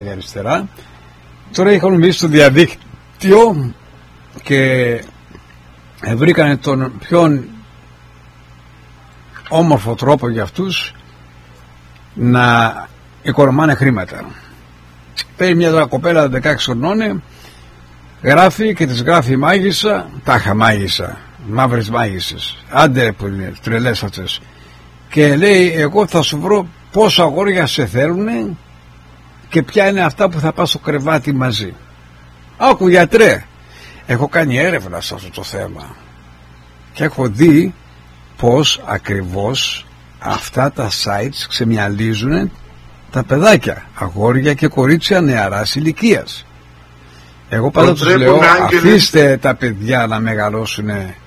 αριστερά. Τώρα είχαν μπει στο διαδίκτυο και βρήκανε τον πιο όμορφο τρόπο για αυτούς να οικονομάνε χρήματα. Παίρνει μια κοπέλα 16 χρονών, γράφει και της γράφει μάγισσα, τάχα μάγισσα, μαύρες μάγισσες, άντε που είναι τρελές αυτές, και λέει εγώ θα σου βρω πόσα αγόρια σε θέλουν και ποια είναι αυτά που θα πας στο κρεβάτι μαζί. Άκου γιατρέ, έχω κάνει έρευνα σε αυτό το θέμα και έχω δει πως ακριβώς αυτά τα sites ξεμυαλίζουν τα παιδάκια, αγόρια και κορίτσια νεαράς ηλικίας. Εγώ πάντα τους λέω αφήστε τα παιδιά να μεγαλώσουν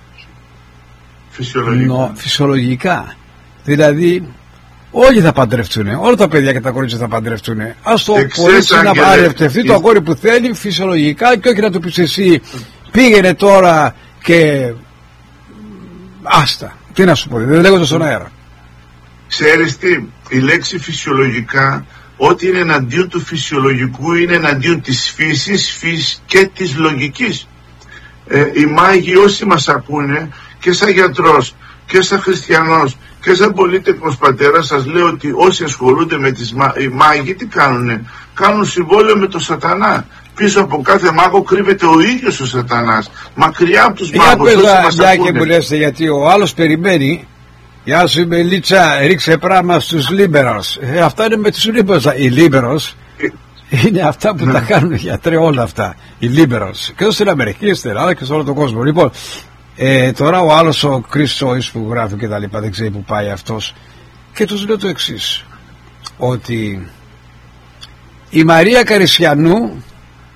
φυσιολογικά. Δηλαδή όλοι θα παντρευτούν, όλα τα παιδιά και τα κορίτσια θα παντρευτούν. Ας το κορίτσι να παντρευτεί το αγόρι που θέλει φυσιολογικά και όχι να του πεις εσύ πήγαινε τώρα και άστα. Τι να σου πω, δεν λέγονται στον αέρα. Ξέρεις τι, η λέξη φυσιολογικά, ό,τι είναι εναντίον του φυσιολογικού είναι εναντίον της φύσης και της λογικής. Οι μάγοι όσοι μας ακούνε, και σαν γιατρός και σαν χριστιανός και σαν πολίτεκνος πατέρας, σας λέω ότι όσοι ασχολούνται με τις μάγοι τι κάνουνε? Κάνουν συμβόλαιο με τον σατανά. Πίσω από κάθε μάγο κρύβεται ο ίδιος ο σατανάς. Μακριά από τους μάγους όσοι μας ακούνε. Που λες, γιατί ο άλλος περιμένει. Γεια σου Μελίτσα, ρίξε πράγμα στους liberals. Αυτά είναι με τους liberals. Οι liberals είναι αυτά που τα κάνουν γιατρέ, όλα αυτά. Οι liberals. Και εδώ στην Αμερική, στην Ελλάδα και σε όλο τον κόσμο. Λοιπόν, τώρα ο άλλος ο Chris Joyce που γράφει και τα λοιπά, δεν ξέρει που πάει αυτός. Και τους λέω το εξής, ότι η Μαρία Καρισιανού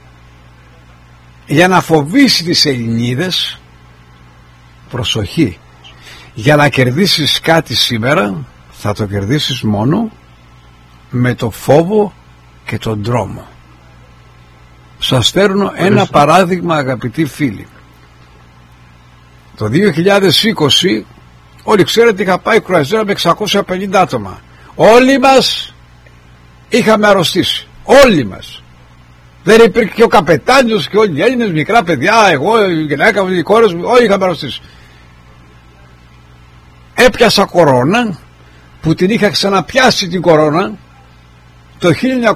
για να φοβήσει τις Ελληνίδες, προσοχή, για να κερδίσεις κάτι σήμερα θα το κερδίσεις μόνο με το φόβο και τον τρόμο. Σας φέρνω ένα παράδειγμα, αγαπητοί φίλοι. Το 2020 όλοι ξέρετε είχα πάει κρουαζέρα με 650 άτομα. Όλοι μας είχαμε αρρωστήσει. Όλοι μας. Δεν υπήρχε και ο καπετάνιος και όλοι οι Έλληνες, μικρά παιδιά, εγώ, η γυναίκα μου, οι κόρες μου, όλοι είχαμε αρρωστήσει. Έπιασα κορώνα που την είχα ξαναπιάσει την κορώνα το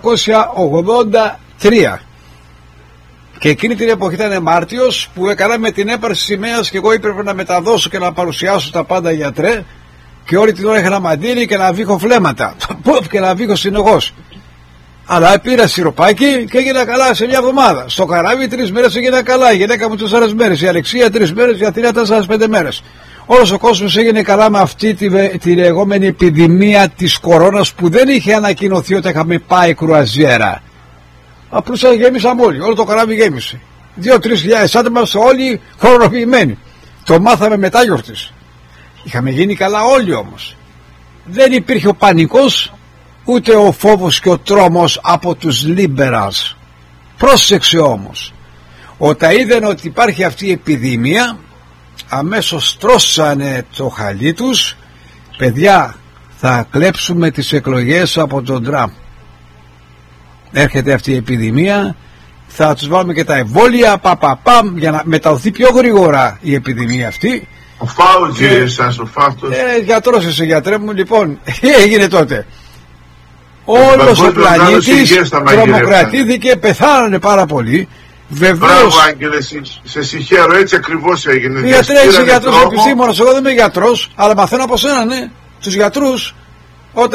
1983 και εκείνη την εποχή ήταν Μάρτιος που έκανα με την έπαρση σημαίας και εγώ έπρεπε να μεταδώσω και να παρουσιάσω τα πάντα γιατρέ και όλη την ώρα είχα ένα μαντίλι και να βήχω φλέμματα και να βήχω συνεχώς. Αλλά πήρα σιροπάκι και έγινα καλά σε μια εβδομάδα. Στο καράβι 3 μέρες έγινα καλά. Η γυναίκα μου 4 μέρες. Η Αλεξία 3 μέρες. Η Αθήνα 4-5 μέρες. Όλος ο κόσμος έγινε καλά με αυτή τη λεγόμενη επιδημία της κορώνας που δεν είχε ανακοινωθεί ότι είχαμε πάει κρουαζιέρα. Απλώς γέμισαμε όλοι. Όλο το καράβι γέμισε. 2-3 χιλιάδες άτομα όλοι χρονοποιημένοι. Το μάθαμε μετά γιορτής. Είχαμε γίνει καλά όλοι όμως. Δεν υπήρχε ο πανικός ούτε ο φόβος και ο τρόμος από τους liberals. Πρόσεξε όμως, όταν είδαν ότι υπάρχει αυτή η επιδημία αμέσως τρώσανε το χαλί τους. Παιδιά, θα κλέψουμε τις εκλογές από τον Τραμπ. Έρχεται αυτή η επιδημία, θα τους βάλουμε και τα εμβόλια για να μεταδοθεί πιο γρήγορα η επιδημία αυτή. Ο Φάουτζι εσάς, ο Φάουτζι. Γιατρός είσαι γιατρέ μου. Λοιπόν, έγινε τότε. Όλος ο πλανήτης τρομοκρατήθηκε, πεθάνανε πάρα πολύ. Βεβαίως. Μπράβο Άγγελε, σε συγχαίρω, έτσι ακριβώς έγινε. Γιατρέ, είσαι γιατρός επιστήμονας, εγώ δεν είμαι γιατρός, αλλά μαθαίνω από σένα, ναι. Τους γιατρούς, όταν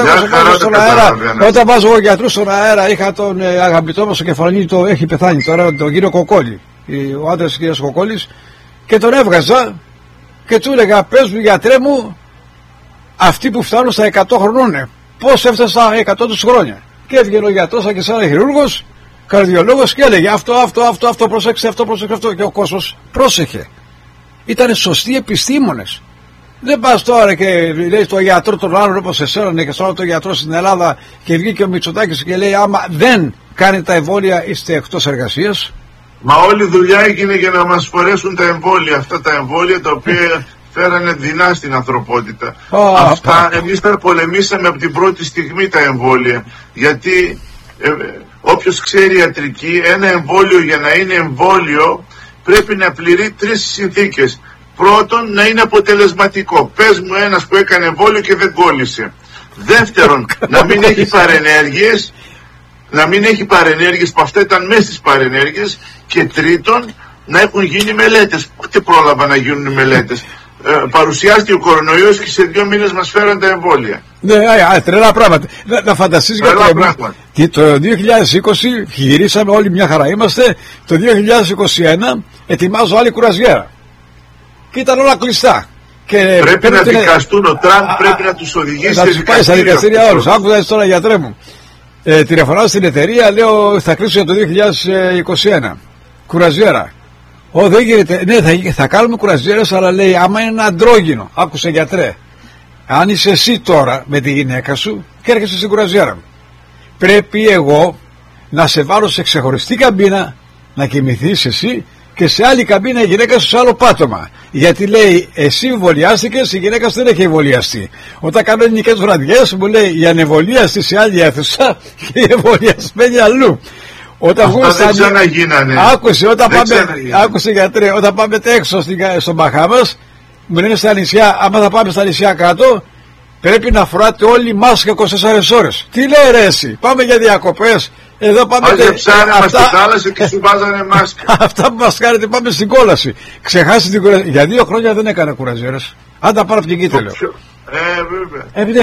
βάζω εγώ γιατρούς στον αέρα, είχα τον αγαπητό μας ο Κεφαλονίτο, έχει πεθάνει τώρα, τον κύριο Κοκόλη, ο άντρας της κυρίας Κοκόλης, και τον έβγαζα και του έλεγα, πες μου γιατρέ μου, αυτοί που φτάνουν στα 100 χρονών, πώς έφτασαν στα 100 τους χρόνια? Και έβγαινε ο γιατρός σαν και σαν χειρούργος, καρδιολόγος και έλεγε αυτό, προσέξτε αυτό. Και ο κόσμος πρόσεχε. Ήτανε σωστοί επιστήμονες. Δεν πας τώρα και λέει το γιατρό τον άλλον όπως εσένα και στον άλλο τον γιατρό στην Ελλάδα και βγήκε ο Μητσοτάκης και λέει άμα δεν κάνει τα εμβόλια είστε εκτός εργασίας. Μα όλη η δουλειά έγινε για να μας φορέσουν τα εμβόλια. Αυτά τα εμβόλια τα οποία φέρανε δεινά στην ανθρωπότητα. Αυτά εμείς τα πολεμήσαμε από την πρώτη στιγμή τα εμβόλια. Γιατί όποιος ξέρει ιατρική, ένα εμβόλιο για να είναι εμβόλιο πρέπει να πληρεί 3 συνθήκες. Πρώτον, να είναι αποτελεσματικό. Πες μου ένας που έκανε εμβόλιο και δεν κόλλησε. Δεύτερον, να μην έχει παρενέργειες, που αυτά ήταν μέσα στις παρενέργειες. Και τρίτον, να έχουν γίνει μελέτες. Ούτε πρόλαβα να γίνουν μελέτες. Παρουσιάστηκε ο κορονοϊός και σε 2 μήνες μας φέραν τα εμβόλια. Ναι, τρελά πράγματα. Να φανταστείς γιατί το 2020 γυρίσαμε όλοι, μια χαρά είμαστε. Το 2021 ετοιμάζω άλλη κουραζιέρα. Και ήταν όλα κλειστά. Και πρέπει να δικαστούν. Ο Τραμπ πρέπει να τους οδηγήσει στα δικαστήρια όλους. Άκουσα τώρα, γιατρέ μου. Τηλεφωνάω στην εταιρεία, λέω θα κλείσω για το 2021. Κουραζιέρα. Δεν γίνεται. Ναι, θα κάνουμε κουραζιέρες, αλλά λέει άμα είναι ένα αντρόγυνο. Άκουσε, γιατρέ. Αν είσαι εσύ τώρα με τη γυναίκα σου και έρχεσαι στην κουραζιέρα μου, πρέπει εγώ να σε βάλω σε ξεχωριστή καμπίνα να κοιμηθείς εσύ και σε άλλη καμπίνα η γυναίκα σου σε άλλο πάτωμα. Γιατί λέει εσύ εμβολιάστηκες, η γυναίκα σου δεν έχει εμβολιαστεί. Όταν κάνω ελληνικές βραδιές μου λέει η ανεμβολίαστη σε άλλη αίθουσα και η εμβολιασμένη αλλού. Όταν αυτά δεν ξαναγίνανε. Άκουσε γιατρέ, όταν πάμε έξω στο Μπαχάμας, μου λένε στα νησιά, άμα θα πάμε στα νησιά κάτω, πρέπει να φοράτε όλοι μάσκα 24 ώρες. Τι λέει ρε εσύ, πάμε για διακοπές. Εδώ πάμε μας στη θάλασσα και σου βάζανε μάσκα. Αυτά που μας κάνετε, πάμε στην κόλαση. Ξεχάσει την κόλαση. Για 2 χρόνια δεν έκανα κουραζιέρες. Αν τα πάρω από την κοίτα λέω. Βέβαια.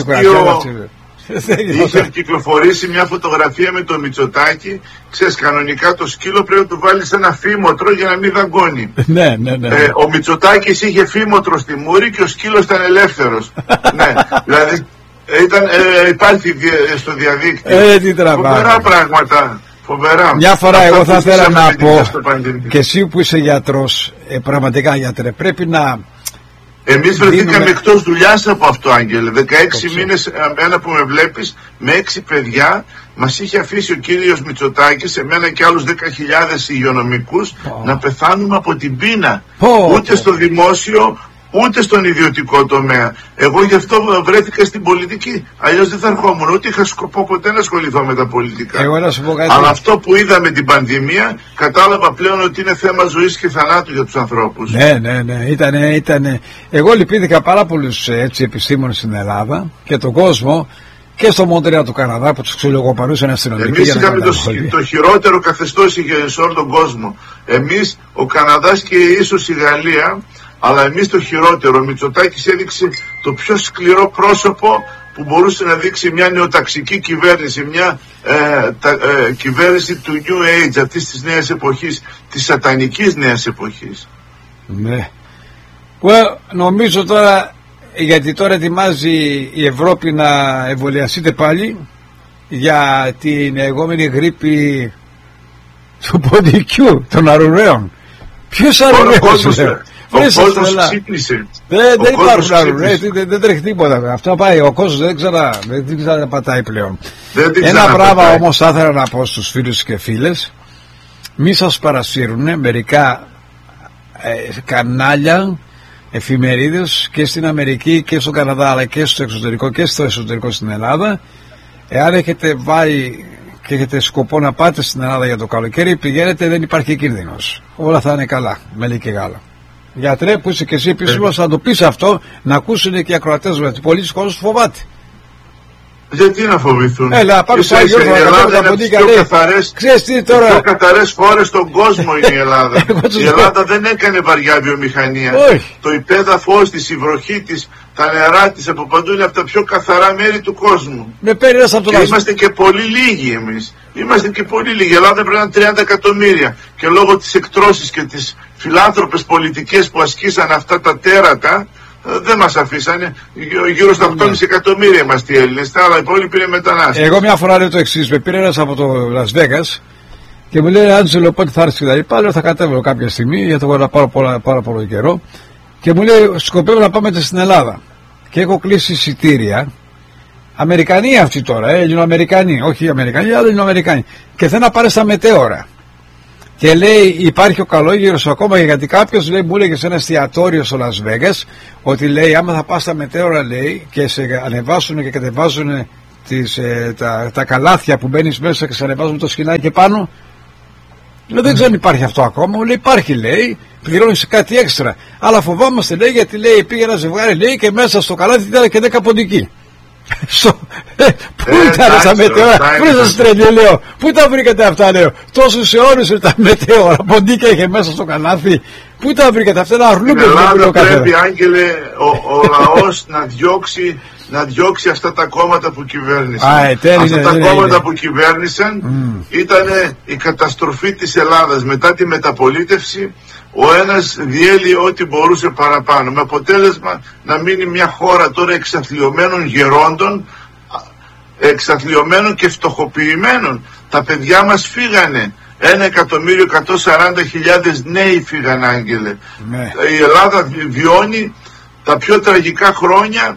Είχε κυκλοφορήσει μια φωτογραφία με το Μητσοτάκη. Ξέρεις, κανονικά το σκύλο πρέπει να του βάλεις ένα φήμοτρο για να μην δαγκώνει. Ναι. Ο Μητσοτάκης είχε φήμοτρο στη μούρη και ο σκύλος ήταν ελεύθερος. Ναι, δηλαδή υπάρχει στο διαδίκτυο. Φοβερά πράγματα. Φοβερά. Μια φορά εγώ θα ήθελα να πω, και εσύ που είσαι γιατρός, πραγματικά γιατρέ, πρέπει να... Εμείς βρεθήκαμε εκτός δουλειάς από αυτό, Άγγελε. 16 μήνες, εμένα που με βλέπεις, με 6 παιδιά, μας είχε αφήσει ο κύριος Μητσοτάκης, εμένα και άλλους 10.000 υγειονομικούς, να πεθάνουμε από την πείνα. Ούτε στο δημόσιο, ούτε στον ιδιωτικό τομέα. Εγώ γι' αυτό βρέθηκα στην πολιτική. Αλλιώς δεν θα ερχόμουν, ούτε είχα σκοπό ποτέ να ασχοληθώ με τα πολιτικά. Αλλά αυτό που είδα με την πανδημία, κατάλαβα πλέον ότι είναι θέμα ζωής και θανάτου για τους ανθρώπους. Ναι. Ήτανε. Εγώ λυπήθηκα πάρα πολλούς επιστήμονες στην Ελλάδα και τον κόσμο και στο Μοντρεάλ του Καναδά που τους ξυλοκοπανούσαν αστυνομικοί. Εμείς είχαμε το χειρότερο καθεστώς σε όλο τον κόσμο. Εμείς, ο Καναδάς και ίσως η Γαλλία. Αλλά εμείς το χειρότερο. Ο Μητσοτάκης έδειξε το πιο σκληρό πρόσωπο που μπορούσε να δείξει μια νεοταξική κυβέρνηση, μια κυβέρνηση του New Age, αυτής της νέας εποχής, της σατανικής νέας εποχής. Ναι. Νομίζω τώρα, γιατί τώρα ετοιμάζει η Ευρώπη να εμβολιαστείτε πάλι για την εγώμενη γρίπη του ποντικού, των αρουραίων. Ποιος αρουραίος? Ο κόσμος ξύπνησε. Δεν υπάρχουν αρουραίοι, δεν τρέχει τίποτα. Αυτό πάει, ο κόσμος δεν πατάει πλέον. Ένα πράγμα όμως θα ήθελα να πω στους φίλους και φίλες, μη σας παρασύρουν μερικά κανάλια, εφημερίδες και στην Αμερική και στον Καναδά, αλλά και στο εξωτερικό και στο εσωτερικό στην Ελλάδα. Εάν έχετε βάλει και έχετε σκοπό να πάτε στην Ελλάδα για το καλοκαίρι, πηγαίνετε, δεν υπάρχει κίνδυνος. Όλα θα είναι καλά, μέλι και γάλα. Γιατρέ που είσαι και εσύ επίσημος, θα το πεις αυτό, να ακούσουν και οι ακροατές μου, γιατί πολλοί κόσμος φοβάται. Γιατί να φοβηθούν? Έλα, πάμε στο Άγιο η Ελλάδα είναι από τις πιο καθαρές χώρες στον κόσμο είναι η Ελλάδα. Η Ελλάδα δεν έκανε βαριά βιομηχανία. Το υπέδαφος της, η βροχή της, τα νερά της από παντού είναι από τα πιο καθαρά μέρη του κόσμου. Και είμαστε και πολύ λίγοι εμείς. Είμαστε και πολύ λίγοι. Η Ελλάδα πρέπει να είναι 30 εκατομμύρια. Και λόγω της εκτρώσης και τις φιλάνθρωπες πολιτικές που ασκήσαν αυτά τα τέρατα, δεν μας αφήσανε. Γύρω στα 8,5 εκατομμύρια είμαστε οι Έλληνες. Τα άλλα υπόλοιποι είναι μετανάστες. Εγώ μια φορά λέω το εξής. Με πήρε ένας από το Las Vegas και μου λέει Άντζελο, πότε θα έρθει και τα λοιπά. Λέω θα κατέβω κάποια στιγμή, γιατί το έκανα πάρα πολύ καιρό. Και μου λέει σκοπεύω να πάμε στην Ελλάδα. Και έχω κλείσει εισιτήρια. Αμερικανοί αυτοί τώρα, Ελληνοαμερικανοί. Όχι Αμερικανοί, αλλά Ελληνοαμερικανοί. Και θέλω να πάρει στα μετέωρα. Και λέει υπάρχει ο καλόγερος ακόμα, γιατί κάποιος λέει, μου έλεγε σε ένα εστιατόριο στο Las Vegas ότι λέει άμα θα πας στα μετέωρα λέει και σε ανεβάσουν και κατεβάζουν τα καλάθια που μπαίνεις μέσα και σε ανεβάζουν το σκηνάκι και πάνω. Λέω δεν ξέρω αν υπάρχει αυτό ακόμα. Μου λέει υπάρχει, λέει, πληρώνεις κάτι έξτρα. Αλλά φοβάμαστε, λέει, γιατί λέει πήγε ένα ζευγάρι, λέει, και μέσα στο καλάθι ήταν και 10 ποντικοί. Πού ήταν τα μετεώρα, πού σας τρελή, λέω, πού τα βρήκατε αυτά, λέω, τόσους αιώνες τα μετεώρα, ποντίκια είχε μέσα στο καλάθι, πού τα βρήκατε αυτά, ένα αρλούμπε. Στην Ελλάδα πρέπει, Άγγελε, ο λαός να διώξει αυτά τα κόμματα που κυβέρνησαν. Αυτά τα κόμματα που κυβέρνησαν ήταν η καταστροφή της Ελλάδας. Μετά τη μεταπολίτευση ο ένας διέλυε ό,τι μπορούσε παραπάνω, με αποτέλεσμα να μείνει μια χώρα τώρα εξαθλιωμένων γερόντων, εξαθλιωμένων και φτωχοποιημένων. Τα παιδιά μας φύγανε. 1.140.000 νέοι φύγαν, Άγγελε. Ναι. Η Ελλάδα βιώνει τα πιο τραγικά χρόνια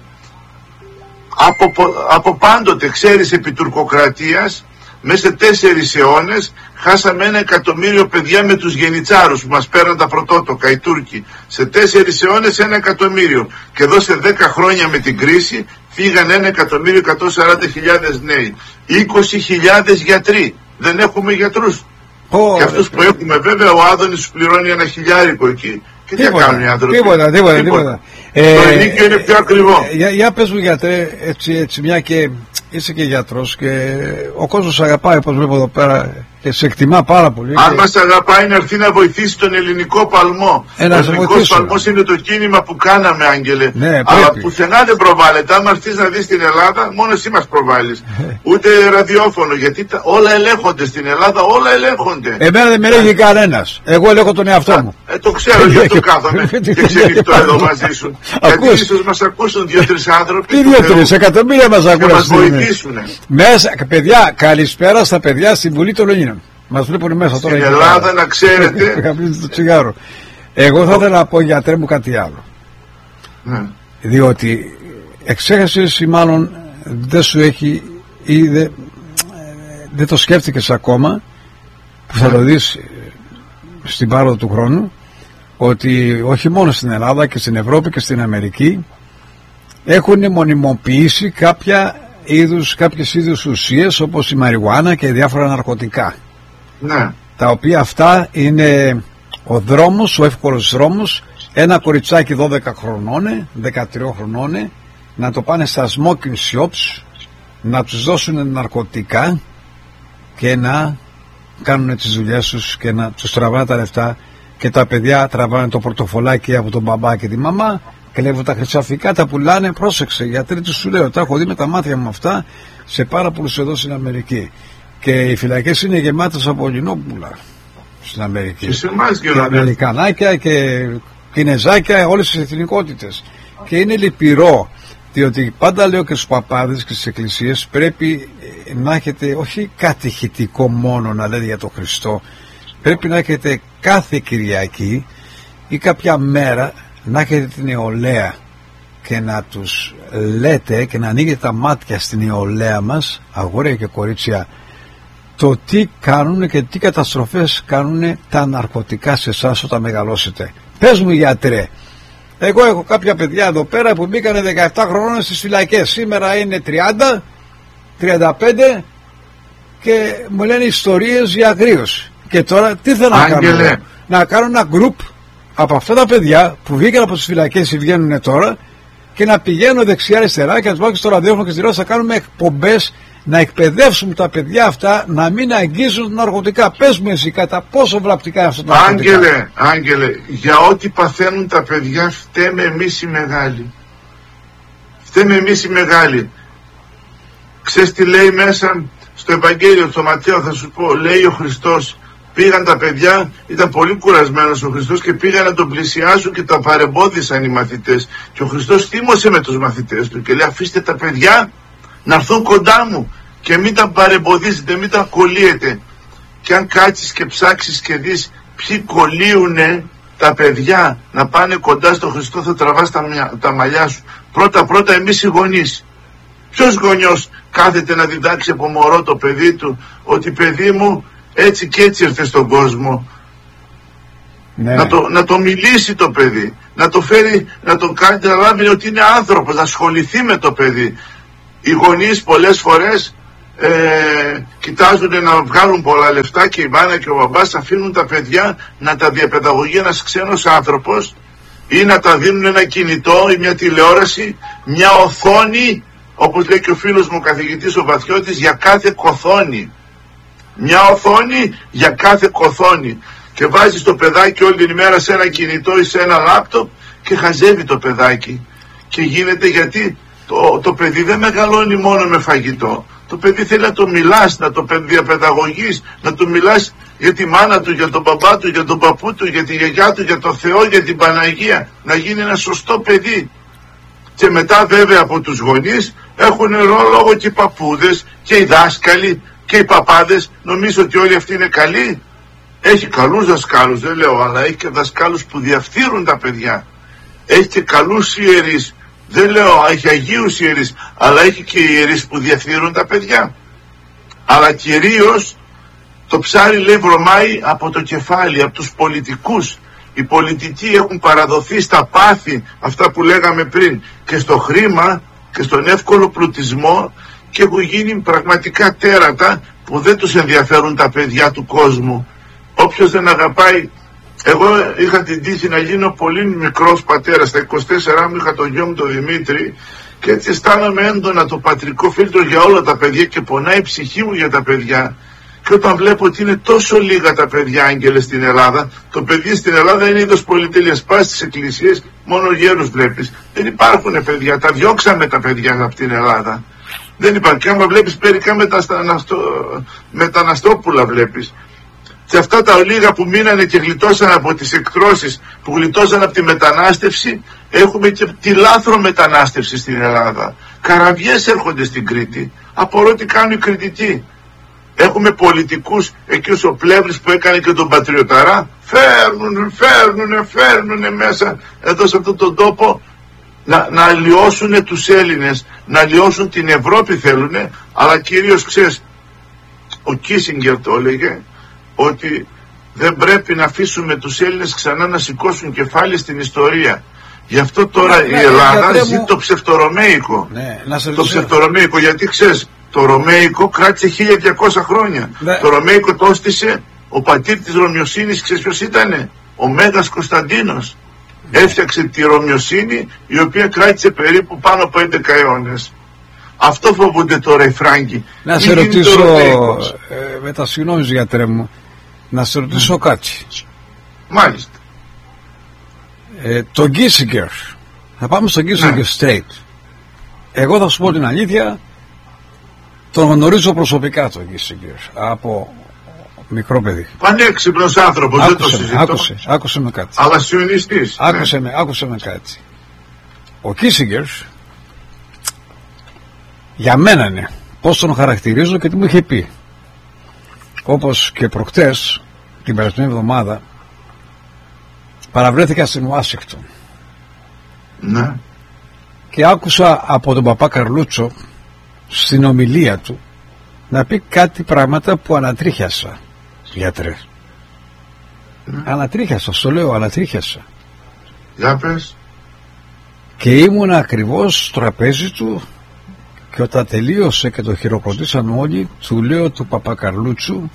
από πάντοτε, ξέρεις, επί τουρκοκρατίας. Μέσα σε 4 αιώνες χάσαμε 1 εκατομμύριο παιδιά με τους γενιτσάρους που μας πέραν τα πρωτότοκα, οι Τούρκοι. Σε 4 αιώνες 1 εκατομμύριο. Και εδώ σε 10 χρόνια με την κρίση φύγαν 1.140.000 νέοι. 20.000 γιατροί. Δεν έχουμε γιατρούς. Και αυτούς που έχουμε, βέβαια, ο Άδωνης τους πληρώνει 1 χιλιάρικο εκεί. Και τι κάνουν οι άνθρωποι. Τίποτα. Το ενίκιο είναι πιο ακριβό. Για πες μου, γιατρέ, έτσι μια και είσαι και γιατρός και ο κόσμος αγαπάει, όπως βλέπω εδώ πέρα, και σε εκτιμά πάρα πολύ. Αν μας αγαπάει, να έρθει να βοηθήσει τον ελληνικό παλμό. Ο ελληνικός παλμός είναι το κίνημα που κάναμε, Άγγελε. Ναι, αλλά πουθενά δεν προβάλλεται. Αν έρθεις να δεις την Ελλάδα, μόνο εσύ μας προβάλλεις. Ούτε ραδιόφωνο, γιατί όλα ελέγχονται στην Ελλάδα, όλα ελέγχονται. Εμένα δεν με ελέγχει κανένας. Εγώ ελέγχω τον εαυτό μου. Το ξέρω, γι' αυτό κάθομαι και ξενυχτώ εδώ μαζί σου. Γιατί ίσως μας ακούσουν 2-3 άνθρωποι. Τι 2-3 εκατομμύρια μας ακούσουν. Να μας βοηθήσουν. Μέσα, παιδιά, καλησπέρα στα παιδιά στην Βουλή των Ελλήνων. Μας βλέπουν μέσα τώρα. Στην Ελλάδα, να ξέρετε. Το τσιγάρο. Εγώ θα ήθελα να πω, γιατρέ μου, κάτι άλλο. Ναι. Διότι εξέχασες ή μάλλον δεν σου έχει ή δεν το σκέφτηκες ακόμα, που θα το δεις στην πάροδο του χρόνου, ότι όχι μόνο στην Ελλάδα και στην Ευρώπη και στην Αμερική έχουν μονιμοποιήσει κάποιες είδους ουσίες, όπως η μαριχουάνα και διάφορα ναρκωτικά. Ναι. Τα οποία αυτά είναι ο δρόμος, ο εύκολος δρόμος, ένα κοριτσάκι 12 χρονών, 13 χρονών, να το πάνε στα smoking shops, να τους δώσουν ναρκωτικά και να κάνουν τις δουλειές τους και να τους τραβάνε τα λεφτά, και τα παιδιά τραβάνε το πορτοφολάκι από τον μπαμπά και τη μαμά, κλέβουν τα χρυσαφικά, τα πουλάνε. Πρόσεξε, γιατροί, του σου λέω, τα έχω δει με τα μάτια μου αυτά σε πάρα πολλούς εδώ στην Αμερική. Και οι φυλακές είναι γεμάτες από Ελληνόπουλα στην Αμερική. Και Αμερικανάκια και Κινεζάκια, όλες τις εθνικότητες. Και είναι λυπηρό, διότι πάντα λέω και στους παπάδες και στις εκκλησίες, πρέπει να έχετε όχι κατηχητικό μόνο να λέτε για τον Χριστό, πρέπει να έχετε κάθε Κυριακή ή κάποια μέρα να έχετε την νεολαία και να τους λέτε και να ανοίγετε τα μάτια στην νεολαία μας, αγόρια και κορίτσια, το τι κάνουν και τι καταστροφές κάνουν τα ναρκωτικά σε εσάς όταν μεγαλώσετε. Πες μου, γιατρέ, εγώ έχω κάποια παιδιά εδώ πέρα που μπήκανε 17 χρονών στις φυλακές, σήμερα είναι 30, 35 και μου λένε ιστορίες για αγρίους. Και τώρα τι θέλω να κάνω? Να κάνω ένα γκρουπ από αυτά τα παιδιά που βγήκαν από τις φυλακές ή βγαίνουν τώρα, και να πηγαίνω δεξιά αριστερά και να τους βάλω στο ραδιόφωνο και στη ρώσα, να κάνουμε εκπομπές, να εκπαιδεύσουμε τα παιδιά αυτά να μην αγγίζουν ναρκωτικά. Πες μου εσύ, κατά πόσο βλαπτικά είναι αυτά τα ναρκωτικά. Άγγελε, για ό,τι παθαίνουν τα παιδιά φταίμε εμείς οι μεγάλοι. Φταίμε εμείς οι μεγάλοι. Ξέρεις τι λέει μέσα στο Ευαγγέλιο, στο Ματθαίο, θα σου πω, λέει ο Χριστός, πήγαν τα παιδιά, ήταν πολύ κουρασμένος ο Χριστός και πήγαν να τον πλησιάσουν και τα παρεμπόδισαν οι μαθητές. Και ο Χριστός θύμωσε με τους μαθητές του και λέει, αφήστε τα παιδιά να έρθουν κοντά μου και μην τα παρεμποδίζετε, μην τα κολλείετε. Και αν κάτσεις και ψάξεις και δεις ποιοι κολλείουνε τα παιδιά να πάνε κοντά στο Χριστό, θα τραβάς τα μαλλιά σου. Πρώτα εμείς οι γονείς. Ποιος γονιός κάθεται να διδάξει από μωρό το παιδί του ότι παιδί μου έτσι και έτσι ήρθε στον κόσμο? Ναι. Να το μιλήσει το παιδί, να το φέρει, να τον κάνει να λάβει ότι είναι άνθρωπος, να ασχοληθεί με το παιδί. Οι γονείς πολλές φορές κοιτάζουν να βγάλουν πολλά λεφτά και η μάνα και ο μπαμπάς αφήνουν τα παιδιά να τα διαπαιδαγωγεί ένας ξένος άνθρωπος ή να τα δίνουν ένα κινητό ή μια τηλεόραση, μια οθόνη, όπως λέει και ο φίλος μου ο καθηγητής ο Βαθιώτης, για κάθε κοθόνη. Μια οθόνη για κάθε κοθόνη. Και βάζει το παιδάκι όλη την ημέρα σε ένα κινητό ή σε ένα λάπτοπ και χαζεύει το παιδάκι. Και γίνεται γιατί το παιδί δεν μεγαλώνει μόνο με φαγητό. Το παιδί θέλει να το μιλάς, να το διαπαιδαγωγείς, να του μιλάς για τη μάνα του, για τον μπαμπά του, για τον παππού του, για τη γιαγιά του, για τον Θεό, για την Παναγία. Να γίνει ένα σωστό παιδί. Και μετά βέβαια από τους γονείς έχουν λόγο και οι παππούδες και οι δάσκαλοι και οι παπάδες. Νομίζω ότι όλοι αυτοί είναι καλοί. Έχει καλούς δασκάλους, δεν λέω, αλλά έχει και δασκάλους που διαφθείρουν τα παιδιά. Έχει και καλούς ιερείς. Δεν λέω, έχει αγίους ιερείς, αλλά έχει και ιερείς που διαφθείρουν τα παιδιά. Αλλά κυρίως το ψάρι, λέει, βρωμάει από το κεφάλι, από τους πολιτικούς. Οι πολιτικοί έχουν παραδοθεί στα πάθη, αυτά που λέγαμε πριν, και στο χρήμα και στον εύκολο πλουτισμό, και έχουν γίνει πραγματικά τέρατα που δεν τους ενδιαφέρουν τα παιδιά του κόσμου. Όποιος δεν αγαπάει. Εγώ είχα την τύχη να γίνω πολύ μικρός πατέρας. Στα 24 μου είχα τον γιο μου τον Δημήτρη και έτσι αισθάνομαι έντονα το πατρικό φίλτρο για όλα τα παιδιά και πονάει η ψυχή μου για τα παιδιά. Και όταν βλέπω ότι είναι τόσο λίγα τα παιδιά άγγελες στην Ελλάδα, το παιδί στην Ελλάδα είναι είδος πολυτέλειας. Πας στις εκκλησίες, μόνο γέρους βλέπεις. Δεν υπάρχουν παιδιά, τα διώξαμε τα παιδιά από την Ελλάδα. Δεν υπάρχει. Και άμα βλέπεις μερικά μεταναστόπουλα βλέπεις. Και αυτά τα λίγα που μείνανε και γλιτώσαν από τις εκτρώσεις, που γλιτώσαν από τη μετανάστευση, έχουμε και τη λάθρο μετανάστευση στην Ελλάδα. Καραβιές έρχονται στην Κρήτη. Απορώ τι κάνουν οι Κρητικοί. Έχουμε πολιτικούς, εκεί ο Πλεύρης που έκανε και τον Πατριωταρά, φέρνουνε μέσα εδώ σε αυτόν τον τόπο να αλλοιώσουν τους Έλληνες, να αλλοιώσουν την Ευρώπη θέλουνε, αλλά κυρίως ξέρεις, ο Κίσινγκερ το έλεγε, ότι δεν πρέπει να αφήσουμε τους Έλληνες ξανά να σηκώσουν κεφάλι στην ιστορία. Γι' αυτό τώρα η Ελλάδα ζει το ψευτορωμαϊκό. Το ψευτορωμαϊκό, γιατί ξέρεις, το Ρωμαϊκό κράτησε 1200 χρόνια. Το Ρωμαϊκό το όστησε ο πατήρ της Ρωμιοσύνης, ξέρεις ποιος ήτανε? Ο Μέγας Κωνσταντίνος. Έφτιαξε τη Ρωμιοσύνη, η οποία κράτησε περίπου πάνω από 11 αιώνες. Αυτό φοβούνται τώρα οι Φράγκοι. Να σε ρωτήσω, με τα συγγνώμη γιατρέ μου, να σε ρωτήσω κάτι. Μάλιστα. Το Γκίσιγκερ, θα πάμε στο Γκίσιγκερ State. Εγώ θα σου πω την αλήθεια, τον γνωρίζω προσωπικά τον Γκίσιγκερ, από μικρό παιδί. Πανέξυπνος άνθρωπος, δεν το συζητώ. Άκουσε με κάτι. Αλλά σιωνιστής. Άκουσε με κάτι. Ο Γκίσιγκερ, για μένα είναι, πώς τον χαρακτηρίζω και τι μου είχε πει. Όπως και προχτές, την περασμένη εβδομάδα, παραβρέθηκα στην Ουάσιγκτον. Ναι. Και άκουσα από τον παπά Καρλούτσο στην ομιλία του να πει κάτι πράγματα που ανατρίχιασα, γιατρέ. Ανατρίχιασα, στο λέω, ανατρίχιασα. Για πες. Και ήμουν ακριβώς στο τραπέζι του και όταν τελείωσε και το χειροκροτήσαν όλοι, του λέω του Παπακαρλούτσου,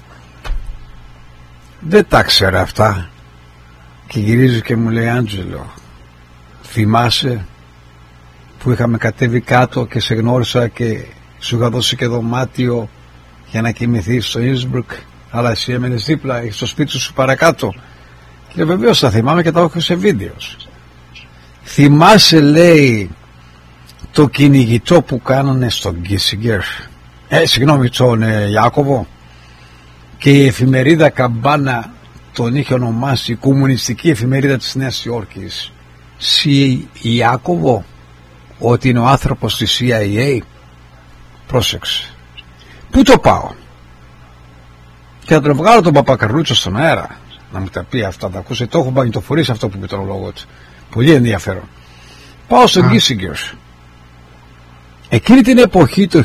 δεν τα ξέρα αυτά. Και γυρίζει και μου λέει, Άντζελο, θυμάσαι που είχαμε κατέβει κάτω και σε γνώρισα και σου είχα δώσει και δωμάτιο για να κοιμηθείς στο Ινσμπρουκ, αλλά εσύ έμενες δίπλα στο σπίτι σου παρακάτω? Και βεβαίως τα θυμάμαι και τα έχω σε βίντεο. Θυμάσαι, λέει, το κυνηγητό που κάνανε στον Γκίσιγκερ, συγγνώμη, τον Ιάκωβο, και η εφημερίδα Καμπάνα τον είχε ονομάσει, η κομμουνιστική εφημερίδα της Νέας Υόρκης, Ιάκωβο, ότι είναι ο άνθρωπος της CIA. Πρόσεξε, πού το πάω? Και θα τον βγάλω τον Παπακαρλούτσο στον αέρα να μου τα πει αυτά, τα ακούσε, το έχω μαγνητοφορήσει αυτό που είπε τον λόγο του, πολύ ενδιαφέρον. Πάω στον Γκίσιγκερ. Εκείνη την εποχή, το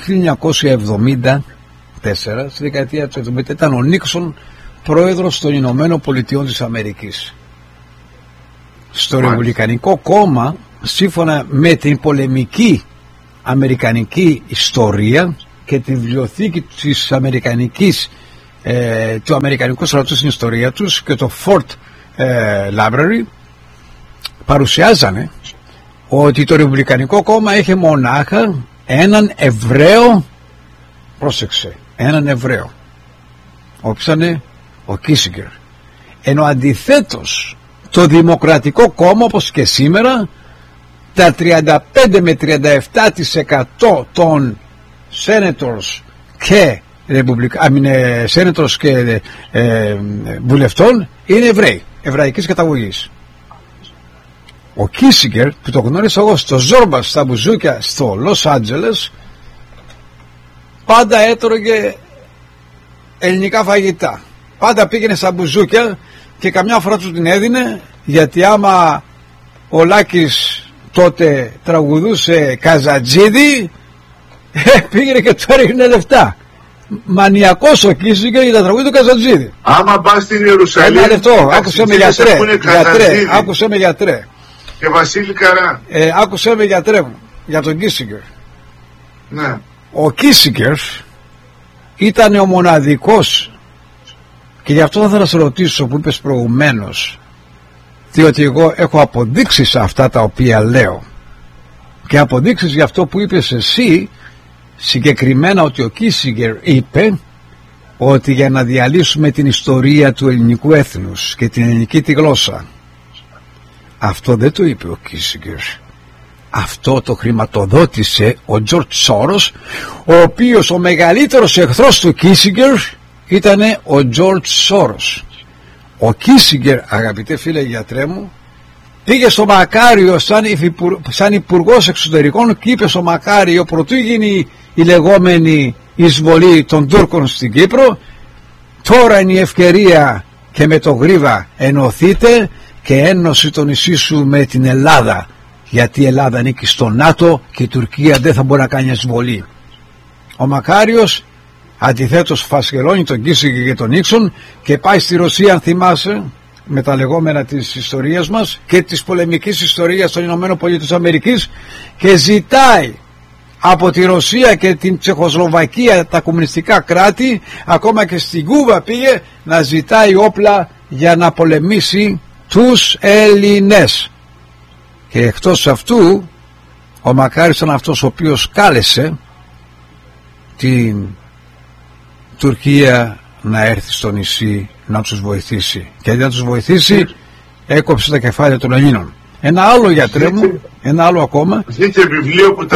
1974, στη δεκαετία του 70, ήταν ο Νίξον πρόεδρος των Ηνωμένων Πολιτειών της Αμερικής. Στο Ρεπουμπλικανικό κόμμα, σύμφωνα με την πολεμική αμερικανική ιστορία και τη βιβλιοθήκη της αμερικανικής, του αμερικανικού στρατού στην ιστορία τους και το Fort Library παρουσιάζανε ότι το Ρεπουμπλικανικό κόμμα είχε μονάχα έναν Εβραίο, πρόσεξε, έναν Εβραίο, ο οποίος ήταν ο Κίσιγκερ, ενώ αντιθέτως το Δημοκρατικό κόμμα, όπως και σήμερα, τα 35 με 37% των senators και senators και βουλευτών είναι Εβραίοι, εβραϊκής καταγωγής. Ο Κίσιγκερ, που το γνώρισα εγώ στο Ζόρμπα στα μπουζούκια στο Λος Άντζελες, πάντα έτρωγε ελληνικά φαγητά, πάντα πήγαινε στα μπουζούκια και καμιά φορά του την έδινε, γιατί άμα ο Λάκης τότε τραγουδούσε Καζατζίδη, πήγαινε και του έριχνε λεφτά. Μανιακός ο Κίσιγκερ για τα τραγούδια του Καζατζίδη. Άμα πας στην Ιερουσαλήμ, ένα λεπτό, άκουσε με γιατρέ, άκουσε με γιατρέ. Και Βασίλη Καρά. Άκουσε με γιατρέ μου, για τον Κίσιγκερ. Ναι. Ο Κίσιγκερ ήταν ο μοναδικός, και γι' αυτό θα ήθελα να σε ρωτήσω που είπες προηγουμένως, διότι εγώ έχω αποδείξεις σε αυτά τα οποία λέω, και αποδείξεις για αυτό που είπες εσύ συγκεκριμένα, ότι ο Κίσιγκερ είπε ότι για να διαλύσουμε την ιστορία του ελληνικού έθνους και την ελληνική τη γλώσσα. Αυτό δεν το είπε ο Κίσιγκερ. Αυτό το χρηματοδότησε ο Τζορτζ Σόρος, ο οποίος ο μεγαλύτερος εχθρός του Κίσιγκερ ήταν ο Τζορτζ Σόρος. Ο Κίσιγκερ, αγαπητέ φίλε γιατρέ μου, πήγε στο Μακάριο σαν υπουργός εξωτερικών και είπε στο Μακάριο, προτού γίνει η λεγόμενη εισβολή των Τούρκων στην Κύπρο, τώρα είναι η ευκαιρία και με το Γρίβα ενωθείτε και ένωση το νησί σου με την Ελλάδα, γιατί η Ελλάδα ανήκει στο ΝΑΤΟ και η Τουρκία δεν θα μπορεί να κάνει εισβολή. Ο Μακάριος αντιθέτως φασχερώνει τον Κίσιγκερ και τον Νίξον και πάει στη Ρωσία, αν θυμάσαι, με τα λεγόμενα της ιστορίας μας και της πολεμικής ιστορίας των Ηνωμένων Πολιτειών της Αμερικής, και ζητάει από τη Ρωσία και την Τσεχοσλοβακία, τα κομμουνιστικά κράτη, ακόμα και στην Κούβα πήγε να ζητάει όπλα για να πολεμήσει τους Έλληνες. Και εκτός αυτού ο Μακάρης ήταν αυτός ο οποίος κάλεσε την Τουρκία να έρθει στο νησί να τους βοηθήσει, και αντί να τους βοηθήσει έκοψε τα κεφάλια των Ελλήνων. Ένα άλλο, γιατρέ μου, ένα άλλο ακόμα, βιβλίο που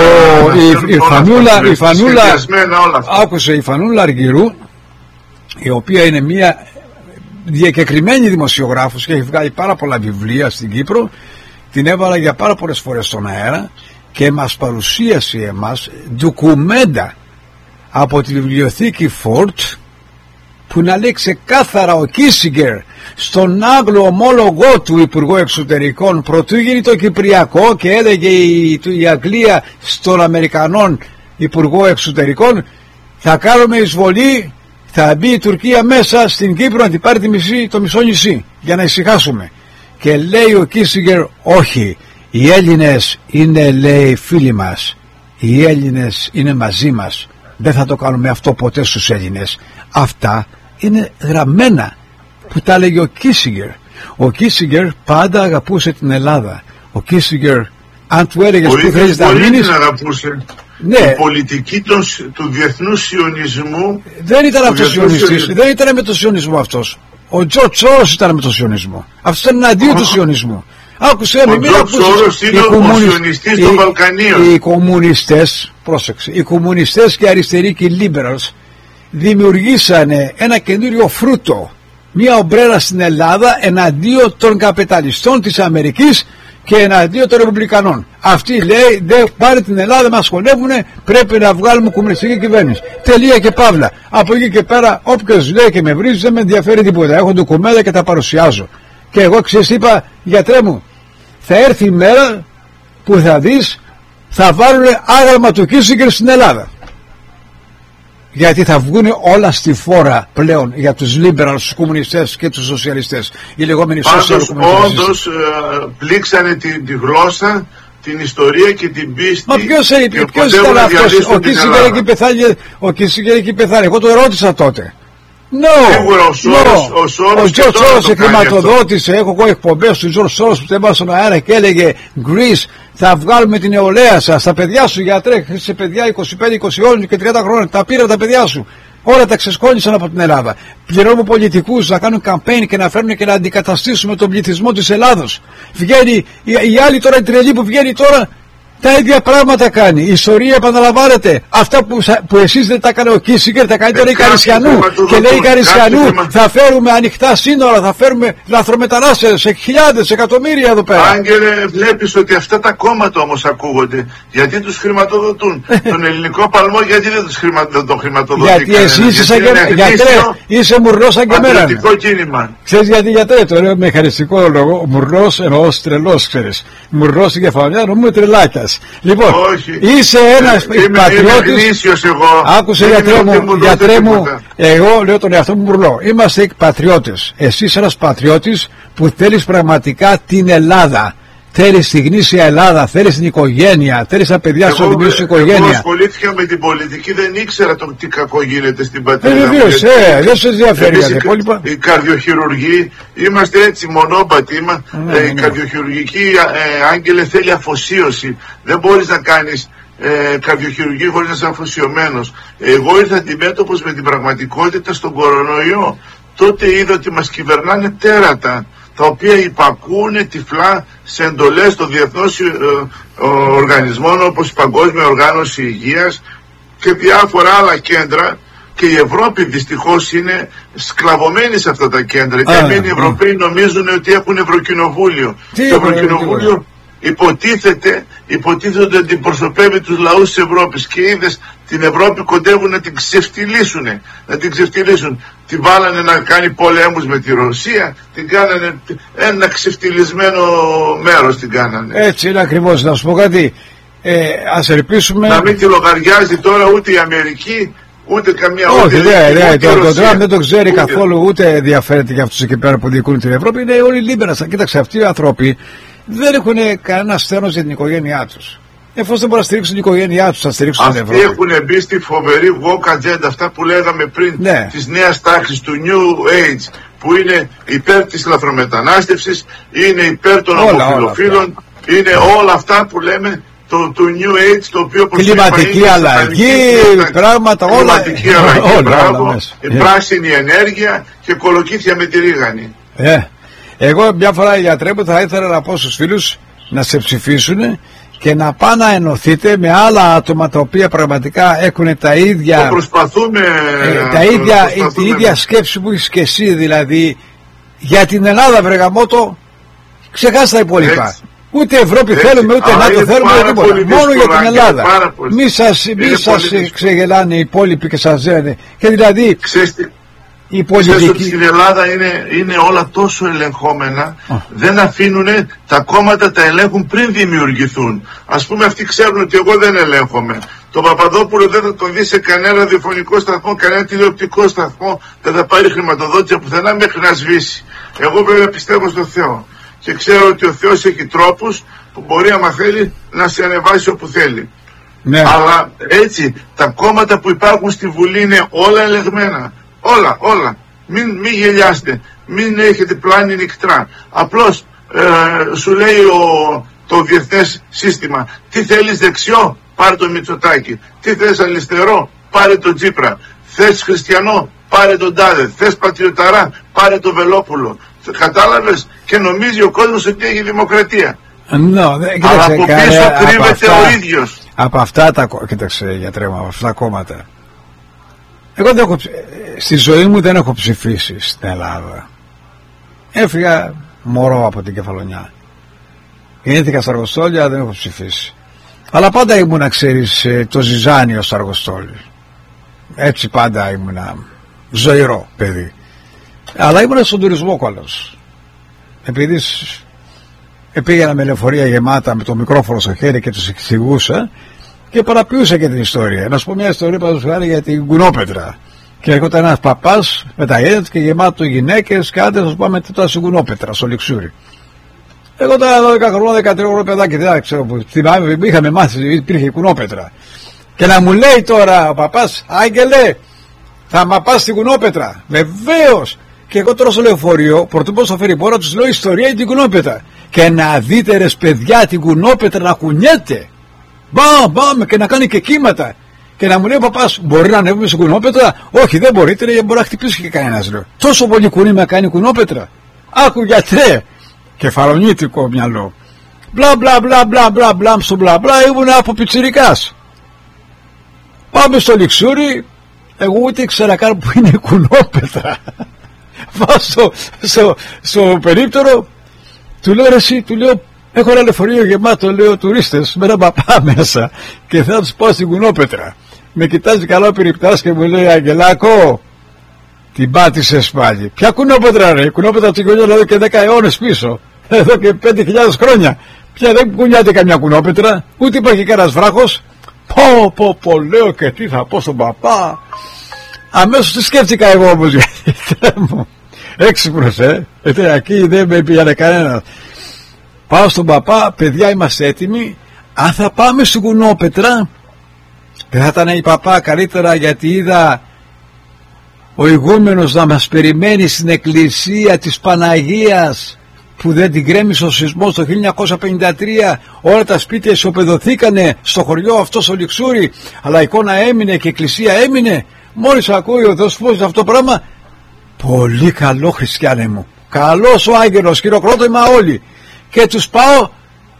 η Φανούλα άκουσε, η Φανούλα Αργυρού, η οποία είναι μια διακεκριμένη δημοσιογράφος και έχει βγάλει πάρα πολλά βιβλία στην Κύπρο, την έβαλα για πάρα πολλές φορές στον αέρα και μας παρουσίασε εμάς ντοκουμέντα από τη βιβλιοθήκη Fort, που να λέει ξεκάθαρα ο Κίσιγκερ στον Άγγλο ομόλογό του Υπουργό Εξωτερικών προτού γίνει το Κυπριακό, και έλεγε η Αγγλία στον Αμερικανών Υπουργό Εξωτερικών, θα κάνουμε εισβολή, θα μπει η Τουρκία μέσα στην Κύπρο να την πάρει το μισό νησί για να ησυχάσουμε. Και λέει ο Κίσιγκερ, όχι, οι Έλληνες είναι, λέει, φίλοι μας, οι Έλληνες είναι μαζί μας, δεν θα το κάνουμε αυτό ποτέ στους Έλληνες. Αυτά είναι γραμμένα που τα έλεγε ο Κίσιγκερ. Ο Κίσιγκερ πάντα αγαπούσε την Ελλάδα. Ο Κίσιγκερ, αν του έλεγες που θέλεις να μείνεις, ναι. Η πολιτική του διεθνούς σιωνισμού δεν ήταν αυτός σιωνιστής, δεν ήταν με το σιωνισμό αυτός. Ο Τζορτζ Σόρος ήταν με το σιωνισμό. Αυτός ήταν εναντίον του σιωνισμού. Άκουσε με, μην ακούσεις. Οι κομμουνιστές, πρόσεξε, οι κομμουνιστές και οι αριστεροί και οι liberals δημιουργήσανε ένα καινούριο φρούτο, μια ομπρέλα στην Ελλάδα εναντίον των καπιταλιστών της Αμερικής και εναντίον των Ρεπουμπλικανών. Αυτοί, λέει, δεν πάρει την Ελλάδα, μας χωνεύουνε, πρέπει να βγάλουμε κομμουνιστική κυβέρνηση. Τελεία και παύλα. Από εκεί και πέρα, όποιος λέει και με βρίζει, δεν με ενδιαφέρει τίποτα. Έχω ντοκουμέντα και τα παρουσιάζω. Και εγώ, ξέρεις, είπα, γιατρέ μου, θα έρθει η μέρα που θα δεις, θα βάλουν άγαλμα του Κίσιγκερ στην Ελλάδα. Γιατί θα βγουν όλα στη φόρα πλέον για τους liberals, τους κομμουνιστές και τους σοσιαλιστές. Οι λεγόμενοι σοσιαλικομμουνιστές. Όντως πλήξανε τη γλώσσα την ιστορία και την πίστη. Μα ποιος ήταν αυτός? Ο Κίσιγκερ εκεί πεθάνει. Εγώ το ρώτησα τότε. Ο Τζορτζ χρηματοδότησε. Έχω εγώ εκπομπές του Τζορτζ Σόρος που τέμπα στον αέρα και έλεγε Greece, θα βγάλουμε την νεολαία σας, τα παιδιά σου γιατρέ, σε παιδιά 25, 20 και 30 χρόνια, τα πήρα τα παιδιά σου. Όλα τα ξεσκόνησαν από την Ελλάδα. Πληρώνουμε πολιτικούς να κάνουν campaign και να φέρνουν και να αντικαταστήσουμε τον πληθυσμό της Ελλάδος. Βγαίνει η άλλη τώρα, η τρελή που βγαίνει τώρα, τα ίδια πράγματα κάνει. Η ιστορία επαναλαμβάνεται. Αυτά που εσείς δεν τα έκανε ο Κίσιγκερ, τα κάνει τώρα η Καρισιανού. Και λέει η Καρισιανού, θα φέρουμε ανοιχτά σύνορα, θα φέρουμε λαθρομετανάστες σε χιλιάδες, εκατομμύρια εδώ πέρα. Άγγελε, βλέπεις ότι αυτά τα κόμματα όμως ακούγονται. Γιατί τους χρηματοδοτούν? Τον ελληνικό παλμό, γιατί δεν τον χρηματοδοτούν? Γιατί εσύ είσαι μουρνός σαν και εμένα. Ξέρεις γιατί, γιατρέ, το λέω με χαριστικό λόγο. Μουρνός εννοώ τρελός, ξέρεις. Μουρνός στην κεφαλιά, νομίζουμε τρελάκια. Λοιπόν, όχι. Είσαι ένας πατριώτης. Άκουσε γιατρέ μου, εγώ λέω τον εαυτό μου μουρλό. Είμαστε πατριώτες. Εσύ είσαι ένας πατριώτης που θέλεις πραγματικά την Ελλάδα. Θέλεις τη γνήσια Ελλάδα, θέλεις την οικογένεια, θέλεις τα παιδιά σου να δημιουργήσουν οικογένεια. Εγώ ασχολήθηκα με την πολιτική, δεν ήξερα τι κακό γίνεται στην πατρίδα μου. Δεν σε ενδιαφέρει για τα υπόλοιπα. Οι καρδιοχειρουργοί, είμαστε έτσι μονόπατοι. Η καρδιοχειρουργική, Άγγελε, θέλει αφοσίωση. Δεν μπορείς να κάνεις καρδιοχειρουργή χωρίς να είσαι αφοσιωμένος. Εγώ ήρθα αντιμέτωπος με την πραγματικότητα στον κορονοϊό. Τότε είδα ότι μας κυβερνάνε τέρατα, τα οποία υπακούνε τυφλά σε εντολές των διεθνών οργανισμών όπως η Παγκόσμια Οργάνωση Υγείας και διάφορα άλλα κέντρα, και η Ευρώπη δυστυχώς είναι σκλαβωμένη σε αυτά τα κέντρα. Οι Ευρωπαίοι νομίζουν ότι έχουν Ευρωκοινοβούλιο. Το Ευρωκοινοβούλιο υποτίθεται ότι αντιπροσωπεύει τους λαούς της Ευρώπης, και είδες την Ευρώπη κοντεύουν να την ξεφτυλίσουν. Την βάλανε να κάνει πολέμους με τη Ρωσία, την κάνανε ένα ξεφτυλισμένο μέρος την κάνανε. Έτσι είναι ακριβώς. Να σου πω κάτι, ας ελπίσουμε να μην τη λογαριάζει τώρα ούτε η Αμερική ούτε καμία. Όχι, το Τραμπ δεν το ξέρει καθόλου, ούτε ενδιαφέρεται για αυτούς εκεί πέρα που διοικούν την Ευρώπη. Είναι όλοι λίμπερας. Κοίταξε, αυτοί οι άνθρωποι δεν έχουν κανένα στένος για την οικογένειά τους. Εφόσον δεν μπορούν να στηρίξουν την οικογένειά τους, θα στηρίξουν την Ευρώπη. Αυτοί έχουν μπει στη φοβερή woke agenda, αυτά που λέγαμε πριν, της νέας τάξης, του New Age, που είναι υπέρ της λαθρομετανάστευσης, είναι υπέρ των ομοφυλοφίλων, είναι όλα αυτά που λέμε το New Age, το οποίο κλιματική αλλαγή, πράγματα, όλα. Κλιματική αλλαγή, πράσινη ενέργεια και κολοκύθια με τη ρίγανη. Εγώ μια φορά, γιατρέ μου, θα ήθελα να πω στους φίλους να σε ψηφίσουν και να πάνε να ενωθείτε με άλλα άτομα τα οποία πραγματικά έχουν τα ίδια. Το προσπαθούμε. Την ίδια σκέψη που έχεις και εσύ, δηλαδή για την Ελλάδα, βρεγαμότο, ξεχάστε τα υπόλοιπα. Έτσι. Ούτε Ευρώπη θέλουμε, ούτε ΝΑΤΟ θέλουμε, ούτε τίποτα. Μόνο για την Ελλάδα. Μη σας ξεγελάνε οι υπόλοιποι και σας λένε. Και δηλαδή η πολιτική. Ότι στην Ελλάδα είναι όλα τόσο ελεγχόμενα, δεν αφήνουν, τα κόμματα τα ελέγχουν πριν δημιουργηθούν. Ας πούμε, αυτοί ξέρουν ότι εγώ δεν ελέγχομαι. Τον Παπαδόπουλο δεν θα τον δει σε κανένα ραδιοφωνικό σταθμό, κανένα τηλεοπτικό σταθμό, δεν θα πάρει χρηματοδότηση πουθενά μέχρι να σβήσει. Εγώ βέβαια πιστεύω στο Θεό και ξέρω ότι ο Θεός έχει τρόπους που μπορεί, άμα θέλει, να σε ανεβάσει όπου θέλει. Ναι. Αλλά έτσι τα κόμματα που υπάρχουν στη Βουλή είναι όλα ελεγμένα. Όλα. Μην γελιάστε. Μην έχετε πλάνη νυχτρά. Απλώς σου λέει το διεθνές σύστημα, τι θέλεις δεξιό, πάρε το Μητσοτάκη. Τι θες αριστερό, πάρε το Τσίπρα. Θες χριστιανό, πάρε τον Τάδε. Θες πατριωταρά, πάρε το Βελόπουλο. Κατάλαβες, και νομίζει ο κόσμος ότι έχει δημοκρατία. Αλλά από πίσω κρύβεται ο ίδιος. Από αυτά τα κόμματα, κοίταξε γιατρέ μου, από αυτά τα κόμματα. Εγώ στη ζωή μου δεν έχω ψηφίσει στην Ελλάδα. Έφυγα μωρό από την Κεφαλονιά. Γεννήθηκα στα Αργοστόλια, δεν έχω ψηφίσει. Αλλά πάντα ήμουνα, ξέρεις, το ζυζάνιο στα Αργοστόλια. Έτσι πάντα ήμουνα ζωηρό παιδί. Αλλά ήμουνα στον τουρισμό κόλλος. Επειδή πήγαινα με λεωφορεία γεμάτα με το μικρόφωνο στο χέρι και τους εξηγούσα και παραποιούσα και την ιστορία. Να σου πω μια ιστορία που για την Κουνόπετρα. Και έρχονταν ένας παπάς με τα γένια και γεμάτο γυναίκες και άντρες, να σου πάμε τώρα στην Κουνόπετρα, στο Λιξούρι. Εγώ τώρα 12 χρονών, 13 χρονών παιδάκι, δεν ξέρω που. Θυμάμαι, είχαμε μάθει, υπήρχε Κουνόπετρα. Και να μου λέει τώρα ο παπάς, Άγγελε, θα μα πας στην Κουνόπετρα. Βεβαίως. Και εγώ τώρα στο λεωφορείο, πρωτού πω στο Φερρυπόρα, τους λέω ιστορία για την Κουνόπετρα. Και να δείτε ρε παιδιά την Κουνόπετρα να κουνιέται. Μπαμ, και να κάνει και κύματα. Και να μου λέει ο παπάς, μπορεί να ανέβουμε στην Κουνόπετρα? Όχι, δεν μπορείτε, γιατί μπορεί να χτυπήσει και κανένας, λέω. Τόσο πολύ κουνήμα κάνει Κουνόπετρα. Άκου γιατρέ. Κεφαλονίτικο μυαλό. Μπλα στο μπλα μπλα, ήμουν από πιτσιρικάς. Πάμε στο Λιξούρι, εγώ ούτε ήξερα καν που είναι η Κουνόπετρα. Πάω στο περίπτερο, του λέω ρε εσύ, του λέω, έχω ένα λεωφορείο γεμάτο, λέω, τουρίστες με ένα παπά μέσα και θα τους πάω στην Κουνόπετρα. Με κοιτάζει καλά ο περιπτάς και μου λέει, Αγγελάκο, την πάτησες πάλι. Ποια Κουνόπετρα ρε? Η Κουνόπετρα την κουνιάζω εδώ και 10 αιώνες πίσω, εδώ και 5.000 χρόνια. Πια δεν κουνιάται καμιά Κουνόπετρα, ούτε υπάρχει κανένας βράχος. Πω, λέω, και τι θα πω στον παπά. Αμέσως τι σκέφτηκα εγώ όμως, γιατί μου έξυπνος, εκεί δεν με πήγανε κανένα. Πάω στον παπά, παιδιά είμαστε έτοιμοι, αν θα πάμε στην Κουνόπετρα? Δεν θα ήταν η παπά καλύτερα, γιατί είδα ο ηγούμενος να μας περιμένει στην εκκλησία της Παναγίας που δεν την κρέμισε ο σεισμός το 1953, όλα τα σπίτια ισοπεδωθήκανε στο χωριό αυτό στο Λιξούρι, αλλά η εικόνα έμεινε και η εκκλησία έμεινε. Μόλις ακούει ο Δεσπότης αυτό το πράγμα, πολύ καλό χριστιάνε μου, καλός ο άγγελος, χειροκρότημα όλοι, και τους πάω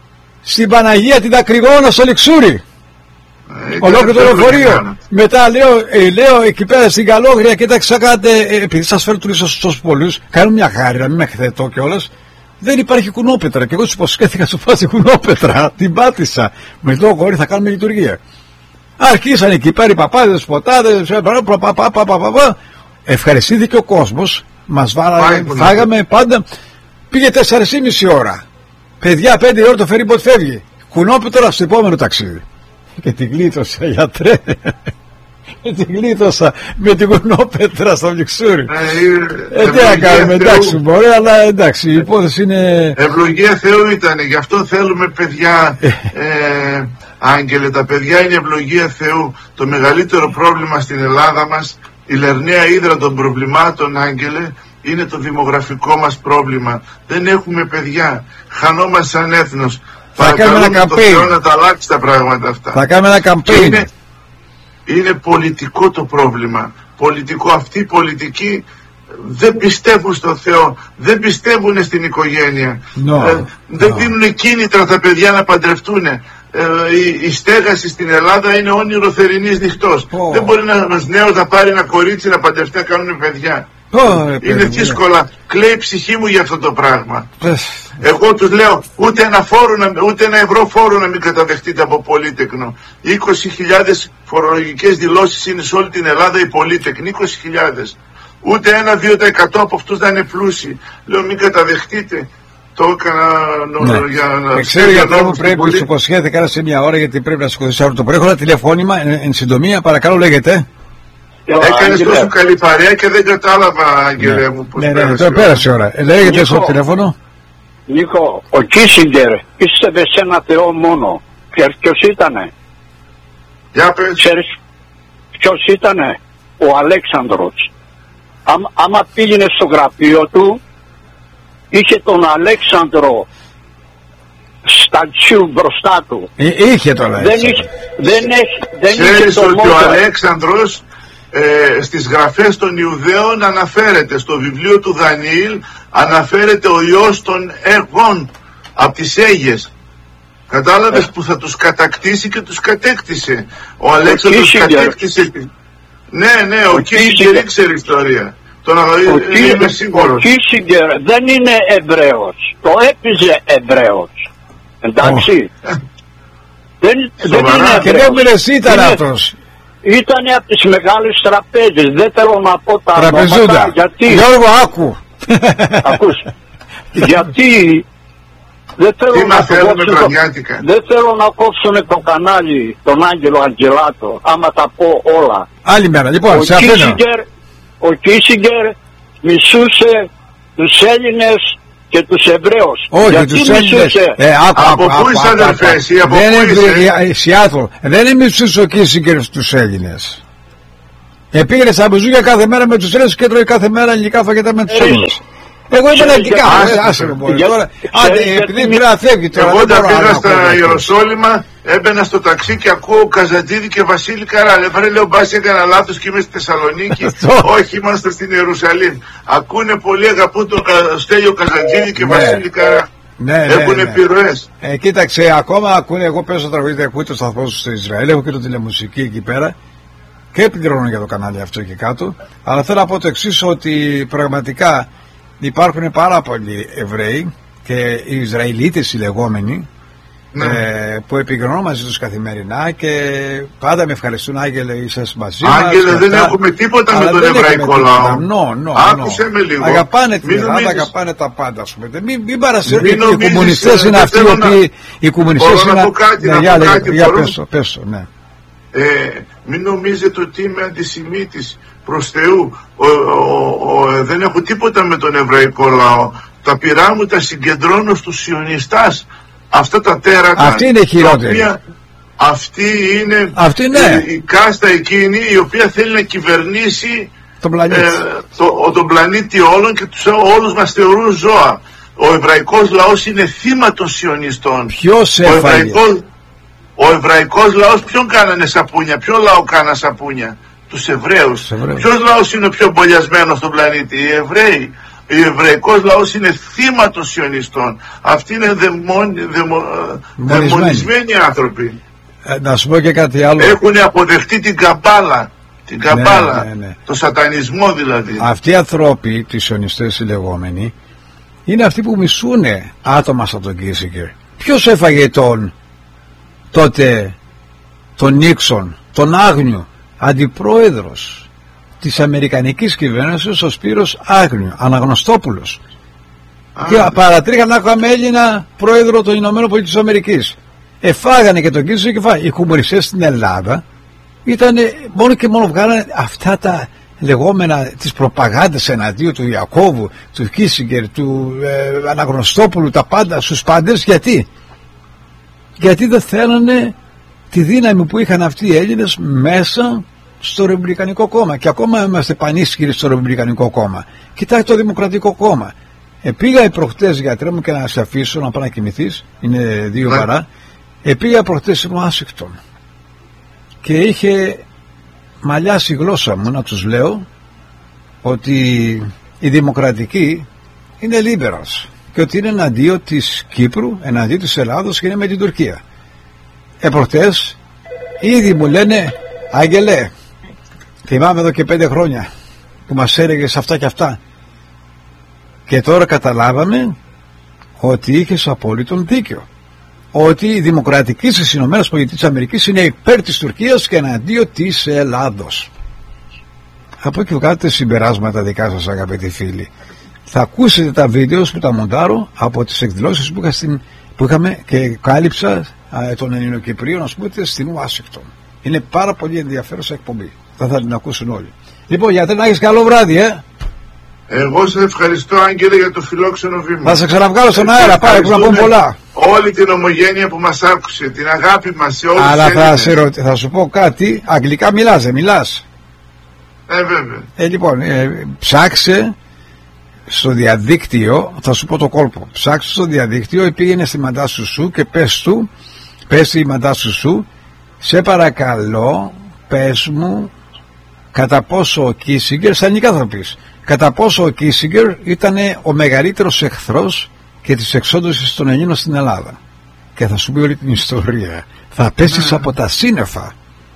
στην Παναγία την Δακρυγόνα στο Λιξούρι. Ολόκληρο το λεωφορείο. Μετά λέω εκεί πέρα στην Καλόγρια, κοίταξε, επειδή σας φέρω τουρίστες τόσους πολλούς, κάνω μια χάρη να μην με χθετώ κιόλας. Δεν υπάρχει Κουνόπετρα. Και εγώ τους υποσχέθηκα να σου πάω στην Κουνόπετρα. Την πάτησα. Με το κόρη θα κάνουμε λειτουργία. Αρχίσαν εκεί πέρα οι παπάδες, ποτάδες. Ευχαριστήθηκε ο κόσμος. Μας βάλανε, φάγαμε πάντα. Πήγε 4,5 ώρα. Παιδιά, 5 ώρα το φερρυπότ φεύγει. Κουνόπετρα στο επόμενο ταξίδι. Και την γλίτωσα, γιατρέ. Την γλίτωσα με την Κουνόπετρα στο Λιξούρι. Τι να κάνουμε, εντάξει, μπορεί, αλλά εντάξει, η υπόθεση είναι. Ευλογία Θεού ήταν, γι' αυτό θέλουμε παιδιά. Άγγελε, τα παιδιά είναι ευλογία Θεού. Το μεγαλύτερο πρόβλημα στην Ελλάδα μας, η λερναία ύδρα των προβλημάτων, Άγγελε, είναι το δημογραφικό μας πρόβλημα. Δεν έχουμε παιδιά. Χανόμαστε σαν έθνος. Θα κάνουμε ένα καμπέιν. Να τα αλλάξει τα πράγματα αυτά. Θα κάνουμε ένα καμπέιν. Είναι πολιτικό το πρόβλημα. Πολιτικό. Αυτοί οι πολιτικοί δεν πιστεύουν στο Θεό. Δεν πιστεύουν στην οικογένεια. Δεν δίνουν κίνητρα τα παιδιά να παντρευτούν. Η στέγαση στην Ελλάδα είναι όνειρο θερινής νυχτός. Δεν μπορεί ένας νέος να πάρει ένα κορίτσι να παντρευτεί, να κάνουν παιδιά. Είναι δύσκολα. Κλαίει η ψυχή μου για αυτό το πράγμα. Εγώ τους λέω, ούτε ένα ευρώ φόρο να μην καταδεχτείτε από πολύτεκνο. 20.000 φορολογικές δηλώσεις είναι σε όλη την Ελλάδα οι πολύτεκνοι. 20.000. Ούτε 1-2% από αυτούς να είναι πλούσιοι. Λέω, μην καταδεχτείτε. Το έκανα για να. Ξέρω για το πρέπει να σου υποσχέθηκα σε μια ώρα, γιατί πρέπει να σηκωθείς αύριο το πρωί. Έχω ένα τηλεφώνημα, εν συντομία, παρακαλώ, λέγεται. Έκανες τόσο καλή παρέα και δεν κατάλαβα, Άγγελε μου, πώς πέρασε. Ναι, τώρα πέρασε η ώρα. Λέγεται στο τηλέφωνο. Νίκο, ο Κίσιγκερ πίστευε σε ένα Θεό μόνο. Ποιος ήτανε? Για πες. Ξέρεις ποιος ήτανε? Ο Αλέξανδρος. Άμα πήγαινε στο γραφείο του, είχε τον Αλέξανδρο στατσιού μπροστά του. Είχε τον Αλέξανδρο. Ξέρεις ότι ο Αλέξανδρος στις γραφές των Ιουδαίων αναφέρεται, στο βιβλίο του Δανιήλ αναφέρεται ο ιός των Εγών από τις Αίγες. Κατάλαβες, που θα τους κατακτήσει και τους κατέκτησε. Ο Αλέξανδρος κατέκτησε. Ναι, ο Κίσιγκερ ήξερε ιστορία. Ο Κίσιγκερ δεν είναι Εβραίος. Το έπιζε Εβραίος. Εντάξει. Δεν είναι και δεν ήταν αυτός. Ήτανε από τις μεγάλες τραπέζες. Δεν θέλω να πω τα ονόματα, γιατί Γιώργο, άκου. Ακούς. Γιατί δεν θέλω να κόψουν το κανάλι τον Άγγελο Αγγελάτο, άμα τα πω όλα. Άλλη μέρα, λοιπόν, σε αφήνω. Ο Κίσιγκερ μισούσε τους Έλληνες και τους Εβραίους. Όχι, γιατί τους Έλληνες. Από πού είσαι αδερφές ή από πού είσαι? Σιάτλ. Δεν μισούσε ο Κίσιγκερ στους Έλληνες. Πήγαινε στα μπουζούκια κάθε μέρα με τους Έλληνες και τρώει κάθε μέρα ελληνικά φαγητά με τους Έλληνες. Εγώ είμαι ελληνικά. Άσε με μπορεί τώρα. Επειδή πρέπει να φεύγει τώρα. Εγώ όταν πήγα στα Ιεροσόλυμα, έμπαινα στο ταξί και ακούω Καζαντζίδη και Βασίλη Καράλε. Φέρε, λέω, μπας έκανα λάθος και είμαι στη Θεσσαλονίκη. Όχι, είμαστε στην Ιερουσαλήμ. Ακούνε πολύ, αγαπούν τον Στέλιο Καζαντζίδη και Βασίλη Καράλε. Έχουν επιρροές. Κοίταξε, ακόμα ακούνε. Εγώ παίζω τραγουδί, ακούω το σταθμό σου στο Ισραήλ. Έχω και το τηλεμουσική εκεί πέρα. Και επικοινωνώ για το κανάλι αυτό εκεί κάτω. Αλλά θέλω να πω το εξής, ότι πραγματικά υπάρχουν πάρα πολλοί Εβραίοι και οι Ισραηλίτες οι λεγόμενοι, που επικοινωνώ μαζί τους καθημερινά και πάντα με ευχαριστούν. Άγγελε, είσαι μαζί μας. Άγγελε, δεν έχουμε τίποτα με τον εβραϊκό λαό. Άκουσε με λίγο. Αγαπάνε την Ελλάδα, αγαπάνε τα πάντα. Μην παρασύρουν. Οι κομμουνιστές είναι αυτοί οι οποίοι. Οι κομμουνιστές είναι. Πέσω, ναι. Μην νομίζετε ότι είμαι αντισημίτης προς Θεού. Δεν έχω τίποτα με τον εβραϊκό λαό. Τα πυρά μου τα συγκεντρώνω στους σιωνιστάς. Αυτά τα τέρατα. Αυτή είναι χειρότερη. Αυτή είναι η κάστα εκείνη η οποία θέλει να κυβερνήσει τον πλανήτη όλων και όλους μας θεωρούν ζώα. Ο εβραϊκός λαός είναι θύμα των σιωνιστών. Ποιος έφαγε? Ο εβραϊκός λαός ποιον κάνανε σαπούνια? Ποιο λαό κάνα σαπούνια? Τους Εβραίους. Ποιος λαός είναι ο πιο μπολιασμένος στον πλανήτη? Οι Εβραίοι. Ο εβραϊκός λαός είναι θύμα των σιωνιστών. Αυτοί είναι δαιμονισμένοι άνθρωποι. Να σου πω και κάτι άλλο. Έχουν αποδεχτεί την καμπάλα. Το σατανισμό δηλαδή. Αυτοί οι άνθρωποι, οι σιωνιστές οι λεγόμενοι, είναι αυτοί που μισούνε άτομα σαν τον Κίσιγκερ. Ποιος έφαγε τότε τον Νίξον, τον Άγνιου, αντιπρόεδρος της Αμερικανικής κυβέρνησης, ο Σπύρος Άγνιου, Αναγνωστόπουλος. Και παρατρίχαν να είχαμε Έλληνα πρόεδρο των Ηνωμένων Πολιτειών της Αμερικής. Εφάγανε και τον Κίσιγκερ και φάγανε. Οι κομμουνιστές στην Ελλάδα ήταν μόνο και μόνο βγάλανε αυτά τα λεγόμενα της προπαγάνδας εναντίον του Ιακώβου, του Κίσιγκερ, του Αναγνωστόπουλου, τα πάντα στους πάντες. Γιατί δεν θέλανε τη δύναμη που είχαν αυτοί οι Έλληνες μέσα στο Ρεπουμπλικανικό κόμμα. Και ακόμα είμαστε πανίσχυροι στο Ρεπουμπλικανικό κόμμα. Κοιτάξτε το Δημοκρατικό κόμμα. Πήγα προχτές, γιατρέ μου, και να σε αφήσω να πάει να κοιμηθείς, είναι 2 παρά. Πήγα προχτές στην Ουάσιγκτον και είχε μαλλιάσει η γλώσσα μου να τους λέω ότι η Δημοκρατική είναι liberals και ότι είναι εναντίον της Κύπρου, εναντίον της Ελλάδος και είναι με την Τουρκία. Προχτές ήδη μου λένε, Άγγελε, θυμάμαι εδώ και 5 χρόνια που μας έλεγες αυτά και αυτά, και τώρα καταλάβαμε ότι είχες απόλυτον δίκιο, ότι η Δημοκρατική στις Ηνωμένες Πολιτείες της Αμερικής είναι υπέρ της Τουρκίας και εναντίον της Ελλάδος. Από εκεί βγάλετε συμπεράσματα δικά σας, αγαπητοί φίλοι. Θα ακούσετε τα βίντεο που τα μοντάρω από τις εκδηλώσεις που είχαμε και κάλυψα των Ελληνοκυπρίων, ας πούμε, στην Ουάσιγκτον. Είναι πάρα πολύ ενδιαφέρουσα εκπομπή. Θα την ακούσουν όλοι. Λοιπόν, γιατρέ, να έχεις καλό βράδυ, Εγώ σε ευχαριστώ, Άγγελε, για το φιλόξενο βήμα. Θα σε ξαναβγάλω στον αέρα, πάρα που να πούμε πολλά. Όλη την ομογένεια που μας άκουσε, την αγάπη μας σε όλους. Αλλά θα σου πω κάτι, αγγλικά μιλάς, δεν μιλάς? Βέβαια. Λοιπόν, ψάξε στο διαδίκτυο, θα σου πω το κόλπο. Ψάξε στο διαδίκτυο, πήγαινε στη Μαντάσου σου και πες στη Μαντάσου σου, σε παρακαλώ, πες μου κατά πόσο ο Κίσιγκερ, σαν ελληνικά θα πεις, κατά πόσο ο Κίσιγκερ ήταν ο μεγαλύτερος εχθρός και της εξόντωσης των Ελλήνων στην Ελλάδα. Και θα σου πει όλη την ιστορία. Θα πέσεις από τα σύννεφα.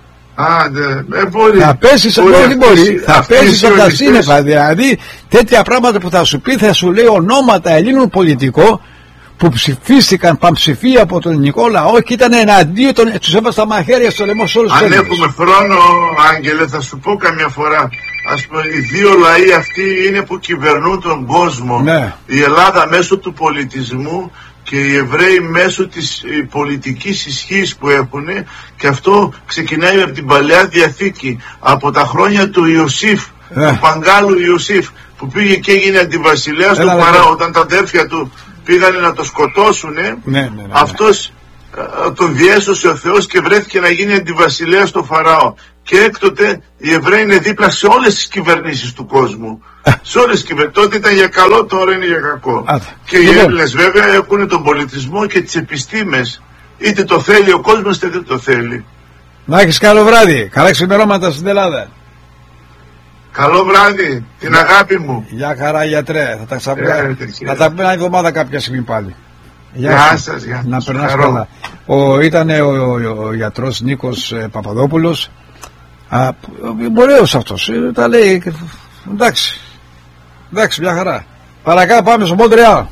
Θα πέσεις από τα σύννεφα. Δηλαδή τέτοια πράγματα που θα σου πει, θα σου λέει ονόματα Ελλήνων πολιτικών που ψηφίστηκαν πανψηφία από τον ελληνικό λαό και ήταν εναντίον των. Τους έβασαν τα μαχαίρια στο λαιμό σε όλους τους Έλληνες. Αν έχουμε χρόνο, Άγγελε, θα σου πω καμιά φορά. Ας πούμε, οι 2 λαοί αυτοί είναι που κυβερνούν τον κόσμο. Ναι. Η Ελλάδα μέσω του πολιτισμού και οι Εβραίοι μέσω της πολιτικής ισχύς που έχουν, και αυτό ξεκινάει από την Παλαιά Διαθήκη, από τα χρόνια του Ιωσήφ, του Παγκάλου Ιωσήφ, που πήγε και έγινε αντιβασιλέας του Φαράω, όταν τα αδέρφια του πήγανε να το σκοτώσουνε, αυτός τον διέσωσε ο Θεός και βρέθηκε να γίνει αντιβασιλέας του Φαράω. Και έκτοτε οι Εβραίοι είναι δίπλα σε όλες τις κυβερνήσεις του κόσμου. Σε όλες τις κυβερνήσεις. Τότε ήταν για καλό, τώρα είναι για κακό. Και οι Έλληνες βέβαια έχουν τον πολιτισμό και τις επιστήμες. Είτε το θέλει ο κόσμος είτε δεν το θέλει. Να έχεις καλό βράδυ. Καλά ξημερώματα στην Ελλάδα. Καλό βράδυ, την αγάπη μου. Γεια χαρά γιατρέ. Θα τα πούμε μια εβδομάδα κάποια στιγμή πάλι. Γεια σας, γεια. Να περνάς καλά. Ήταν ο γιατρός Νίκος Παπαδόπουλος. Ωραίος αυτός. Τα λέει. Εντάξει, μια χαρά. Παρακάτω πάμε στο Μοντρεάλ.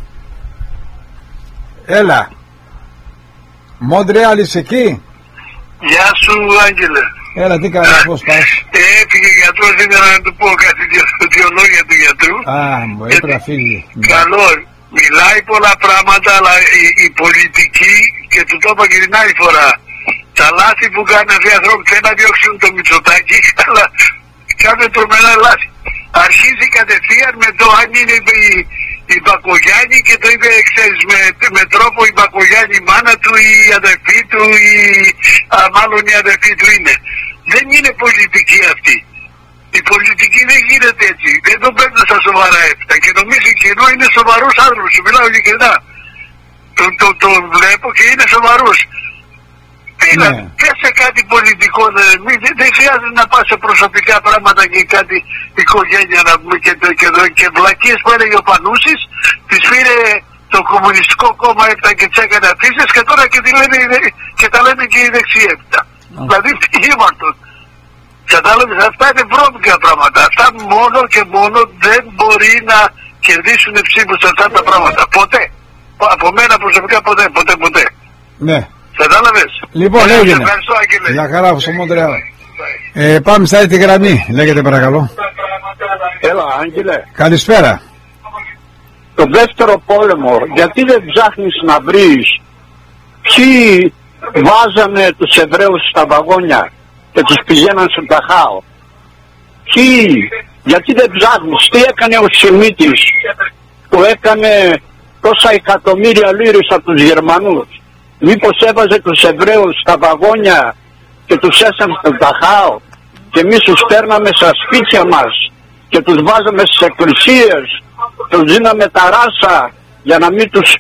Έλα. Μοντρεάλ είσαι εκεί? Γεια σου Άγγελε. Έλα, τι κάνεις, πώς πας? Έφυγε γιατρός, ήθελα να του πω κάτι δύο λόγια του γιατρού. Μου έπρεπε να φύγει. Καλό, μιλάει πολλά πράγματα, αλλά η πολιτική, και του το είπα και την άλλη φορά, τα λάθη που κάνουν αυτοί οι άνθρωποι θέλουν να διώξουν το Μητσοτάκη, αλλά κάνουν τρομερά λάθη. Αρχίζει κατευθείαν με το αν είναι η Μπακογιάννη και το είπε ξέρεις, με τρόπο η Μπακογιάννη η μάνα του, η αδερφή του, μάλλον η αδερφή του είναι. Δεν είναι πολιτική αυτή. Η πολιτική δεν γίνεται έτσι. Δεν τον παίρνουν στα σοβαρά έφτα και νομίζει κοινό είναι σοβαρούς άνθρωπος. Σου μιλάω ειλικρινά. Το βλέπω και είναι σοβαρούς. Πες σε κάτι πολιτικό, δεν χρειάζεται να πας σε προσωπικά πράγματα και κάτι οικογένεια να πούμε και βλακίες που έλεγε ο Πανούσης, τις πήρε το Κομμουνιστικό Κόμμα έπτα και τις έκανε αφήσεις και τώρα και τα λένε και οι δεξιοί έπτα. Δηλαδή τι ήμαρτον. Κατάλαβες, αυτά είναι βρώμικα πράγματα. Αυτά μόνο και μόνο δεν μπορεί να κερδίσουν ψήφους σε αυτά τα πράγματα. Ποτέ. Από μένα προσωπικά ποτέ. Ναι. Κατάλαβες. Λοιπόν, έγινε. Για χαρά στο Μοντρεάλ. Πάμε στα τη γραμμή. Λέγεται παρακαλώ. Έλα, Άγγελε. Καλησπέρα. Το δεύτερο πόλεμο, γιατί δεν ψάχνεις να βρεις ποιοι βάζανε τους Εβραίους στα βαγόνια και τους πηγαίναν στο Ταχάο? Γιατί δεν ψάχνεις τι έκανε ο Σιμίτης που έκανε τόσα εκατομμύρια λίρες από τους Γερμανούς? Μήπως έβαζε τους Εβραίους στα βαγόνια και τους έσαν στο Ταχάο και εμείς τους παίρναμε στα σπίτια μας και τους βάζαμε στις εκκλησίες, τους δίναμε τα ράσα για να μην τους...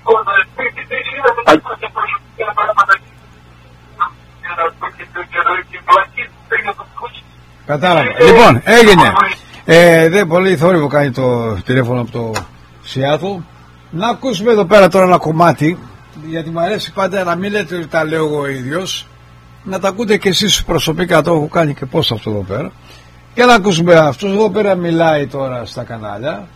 Κατάλαβα. Λοιπόν, έγινε. Δεν πολύ θόρυβο κάνει το τηλέφωνο από το Σιάτλ. Να ακούσουμε εδώ πέρα τώρα ένα κομμάτι, γιατί μου αρέσει πάντα να μην λέτε ότι τα λέω εγώ ο ίδιος, να τα ακούτε και εσείς προσωπικά. Το έχω κάνει και πώς αυτό εδώ πέρα. Και να ακούσουμε, αυτός εδώ πέρα μιλάει τώρα στα κανάλια.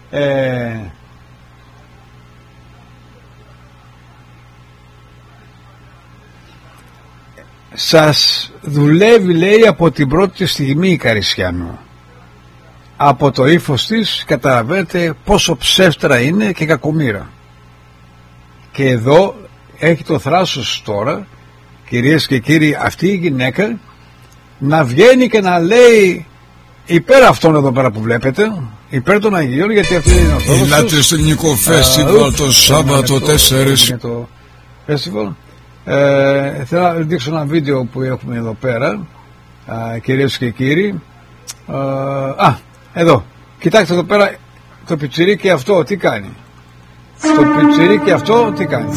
Σας δουλεύει, λέει, από την πρώτη στιγμή η Καρισιάνου. Από το ύφος της καταλαβαίνετε πόσο ψεύτρα είναι και κακομοίρα. Και εδώ έχει το θράσος τώρα, κυρίες και κύριοι, αυτή η γυναίκα να βγαίνει και να λέει υπέρ αυτών εδώ πέρα που βλέπετε, υπέρ των Αγίων, γιατί αυτή είναι ορθόδοξος. Μιλάτε στο ελληνικό φεστιβάλ το Σάββατο 4. Το φεστιβάλ. Θέλω να δείξω ένα βίντεο που έχουμε εδώ πέρα, κυρίες και κύριοι. Εδώ, κοιτάξτε εδώ πέρα το πιτσιρίκι αυτό τι κάνει. Το πιτσιρίκι αυτό τι κάνει.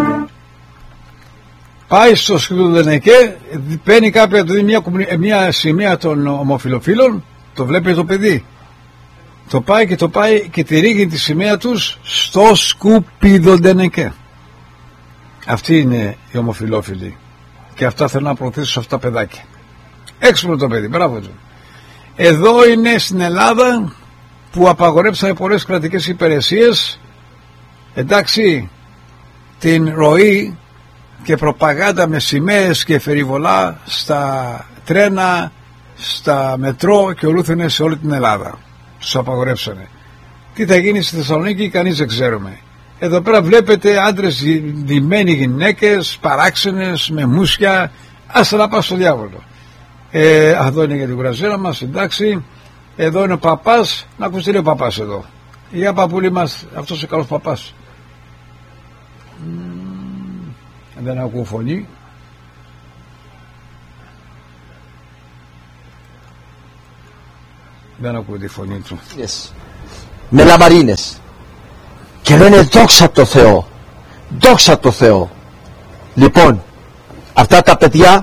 Πάει στο Σκυλουδενεκέ, παίρνει κάποια, μια σημαία των ομοφιλοφίλων, το βλέπει το παιδί. Το πάει και τη ρίχνει τη σημαία τους στο Σκουπιδοντενεκέ. Αυτοί είναι οι ομοφιλόφιλοι. Και αυτά θέλω να προωθήσω σε αυτά τα παιδάκια. Έξυπνο το παιδί, μπράβο του. Εδώ είναι στην Ελλάδα που απαγορέψαμε πολλές κρατικές υπηρεσίες. Εντάξει, την ροή και προπαγάνδα με σημαίες και φεριβολά στα τρένα, στα μετρό και ολούθενες σε όλη την Ελλάδα. Τους απαγορέψανε. Τι θα γίνει στη Θεσσαλονίκη κανείς δεν ξέρουμε. Εδώ πέρα βλέπετε άντρες ντυμένοι, γυναίκες παράξενες με μουσια. Άσε να πας στο διάβολο. Αυτό είναι για την κουραζέρα μας, εντάξει. Εδώ είναι ο παπάς, να ακούς τι λέει ο παπάς εδώ. Για παππούλη μας, αυτός ο καλός παπάς. Δεν ακούω φωνή. Δεν ακούω τη φωνή του. Yes. Με λαμαρίνες. Και λένε δόξα τω Θεώ. Δόξα τω Θεώ. Λοιπόν, αυτά τα παιδιά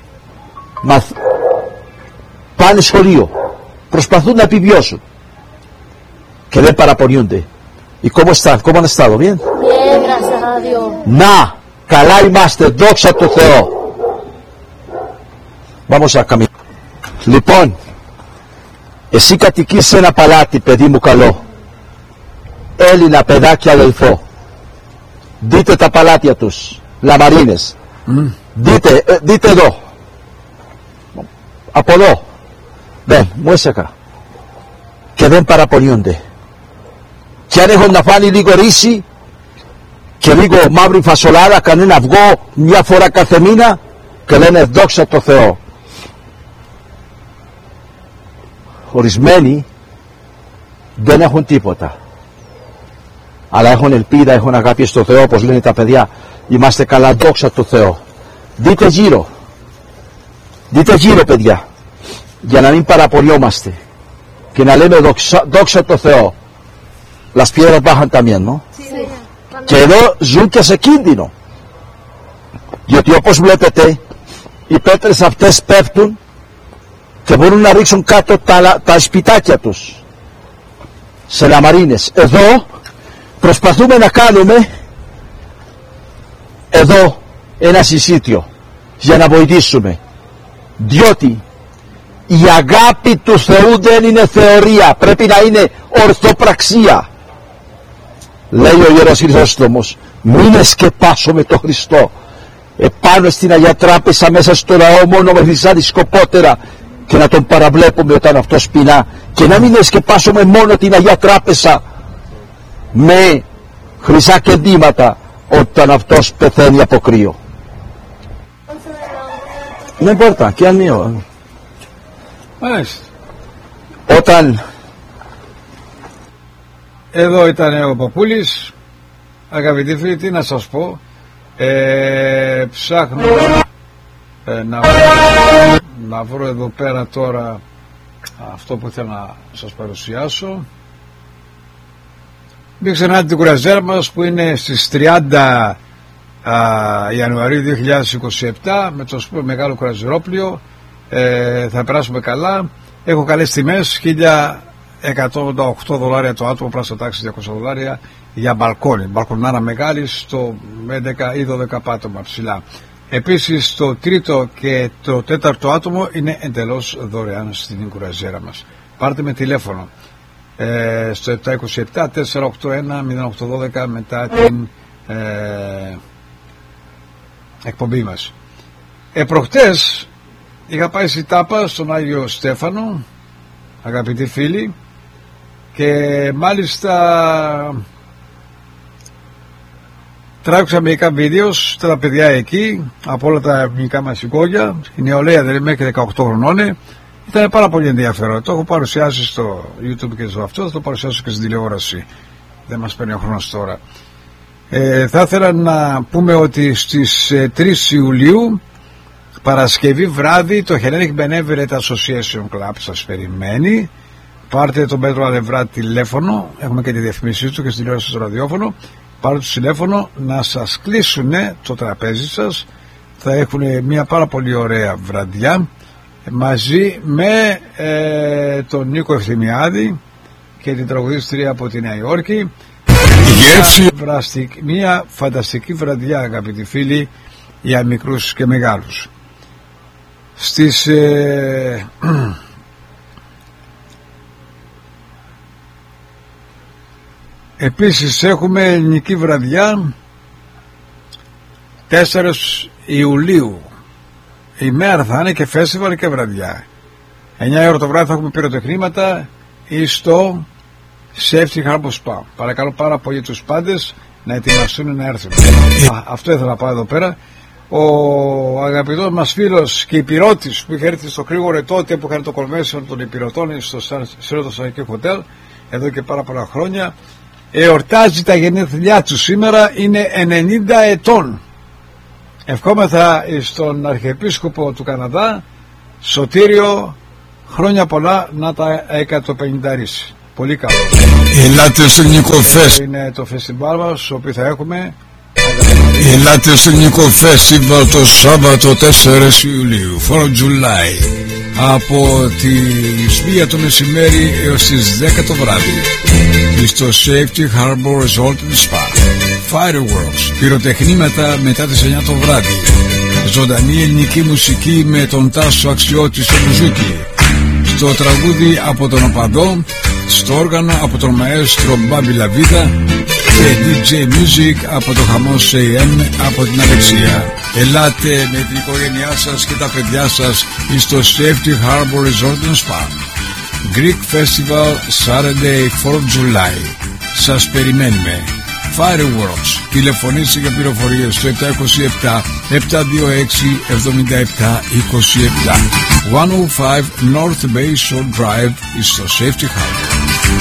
πάνε σχολείο. Προσπαθούν να επιβιώσουν. Και δεν παραπονιούνται. ¿Y cómo están? ¿Cómo han estado? ¿Bien? Bien, gracias a Dios. Να, καλά είμαστε, δόξα τω Θεώ. Vamos a caminar. Λοιπόν, εσύ κατοικείς σε ένα παλάτι, παιδί μου καλό. Έλληνα παιδάκι αδελφό. Δείτε τα παλάτια τους, λαμαρίνες. Δείτε εδώ. Από εδώ. Δεν, μου έσακα. Και δεν παραπονιούνται. Και αν έχουν να φάνε λίγο ρύση και λίγο μαύρη φασολάδα, κανένα αυγό μια φορά κάθε μήνα, και λένε δόξα τω Θεώ. Ορισμένοι δεν έχουν τίποτα, αλλά έχουν ελπίδα, έχουν αγάπη στο Θεό, όπως λένε τα παιδιά. Είμαστε καλά, δόξα τω Θεώ. Δείτε γύρω παιδιά, για να μην παραπονιόμαστε και να λέμε δόξα τω Θεώ. Las piedras bajan también, ¿no? Sí. Και εδώ ζουν και σε κίνδυνο, διότι όπως βλέπετε οι πέτρες αυτές πέφτουν και μπορούν να ρίξουν κάτω τα σπιτάκια τους σε λαμαρίνες. Εδώ προσπαθούμε να κάνουμε εδώ ένα συσίτιο για να βοηθήσουμε, διότι η αγάπη του Θεού δεν είναι θεωρία, πρέπει να είναι ορθοπραξία. Λέει ο Ιερός Χρυσόστομος, μην σκεπάσω το Χριστό επάνω στην Αγία Τράπεζα μέσα στο ναό μόνο με χρυσά δισκοπότερα και να τον παραβλέπουμε όταν αυτός πεινά, και να μην σκεπάσουμε μόνο την Αγία Τράπεζα με χρυσά κεντήματα όταν αυτός πεθαίνει από κρύο. Δεν importa, και αν μείω. Μάλιστα. Όταν εδώ ήταν ο Παπούλης. Αγαπητοί φίλοι, τι να σας πω, ψάχνω να βρω εδώ πέρα τώρα αυτό που ήθελα να σας παρουσιάσω. Μην ξεχνάτε την κουραζέρα μας που είναι στις 30 Ιανουαρίου 2027 με το super μεγάλο κουραζερόπλιο. Θα περάσουμε καλά. Έχω καλές τιμές, $188 το άτομο, πράσινα τάξη $200 για μπαλκόνι, μπαλκονάρα μεγάλη στο 11 ή 12 πάτωμα ψηλά. Επίσης το τρίτο και το τέταρτο άτομο είναι εντελώς δωρεάν στην κουραζέρα μας. Πάρτε με τηλέφωνο στο 727-481-0812 μετά την εκπομπή μας. Προχτές είχα πάει στη Τάπα στον Άγιο Στέφανο, αγαπητοί φίλοι, και μάλιστα τράβηξα μερικά βίντεο στα παιδιά εκεί από όλα τα ελληνικά μας σηκώδια. Η νεολαία δεν είναι μέχρι 18 χρονών. Ήταν πάρα πολύ ενδιαφέρον. Το έχω παρουσιάσει στο YouTube και στο αυτό, θα το παρουσιάσω και στην τηλεόραση. Δεν μας παίρνει ο χρόνος τώρα. Θα ήθελα να πούμε ότι στις 3 Ιουλίου Παρασκευή βράδυ το Hellenic Benevolent Association Club σας περιμένει. Πάρτε τον Πέτρο Αλευρά τηλέφωνο, έχουμε και τη διαφημίσή του και στην τηλεόραση στο ραδιόφωνο. Πάρτε το τηλέφωνο να σας κλείσουν το τραπέζι σας. Θα έχουν μια πάρα πολύ ωραία βραδιά μαζί με τον Νίκο Ευθυμιάδη και την τραγουδίστρια από τη Νέα Υόρκη. Μια φανταστική βραδιά, αγαπητοί φίλοι, για μικρούς και μεγάλους. Στις επίσης έχουμε ελληνική βραδιά 4 Ιουλίου. Η μέρα θα είναι και φεστιβάλ και βραδιά. 9 ώρα το βράδυ θα έχουμε πυροτεχνήματα ή στο Safety Harbor Spa. Παρακαλώ πάρα πολύ τους πάντες να ετοιμαστούν να έρθουν. Αυτό ήθελα να πάω εδώ πέρα, ο αγαπητός μας φίλος και υπηρώτης που είχε έρθει στο Κρήγορε τότε που έκανε το convention των υπηρετών στο Σερότο Hotel εδώ και πάρα πολλά χρόνια, εορτάζει τα γενέθλιά του σήμερα, είναι 90 ετών. Ευχόμεθα στον Αρχιεπίσκοπο του Καναδά, Σωτήριο, χρόνια πολλά να τα 150. Πολύ καλό. Ελάτε στο ελληνικό φεστιβάλ. Είναι το φεστιβάλ μας, το οποίο θα έχουμε. Ελάτε στο ελληνικό φεστιβάλ το Σάββατο 4 Ιουλίου, 4 July, από τις 1 το μεσημέρι έως τις 10 το βράδυ, στο Safety Harbor Resort and Spa. Fireworks, πυροτεχνήματα μετά τις 9 το βράδυ, ζωντανή ελληνική μουσική με τον Τάσο Αξιώτη στο μπουζούκι, στο τραγούδι από τον Οπαδό, στο όργανο από τον μαέστρο Μπάμπη Λαβίδα και DJ Music από το Χαμός AM από την Αλεξία. Ελάτε με την οικογένειά σας και τα παιδιά σας στο Safety Harbor Resort and Spa. Greek Festival Saturday 4 July. Σας περιμένουμε. Fireworks. Τηλεφωνήστε για πληροφορίες στο 727-726-7727. 105 North Bay Shore Drive στο Safety Harbor.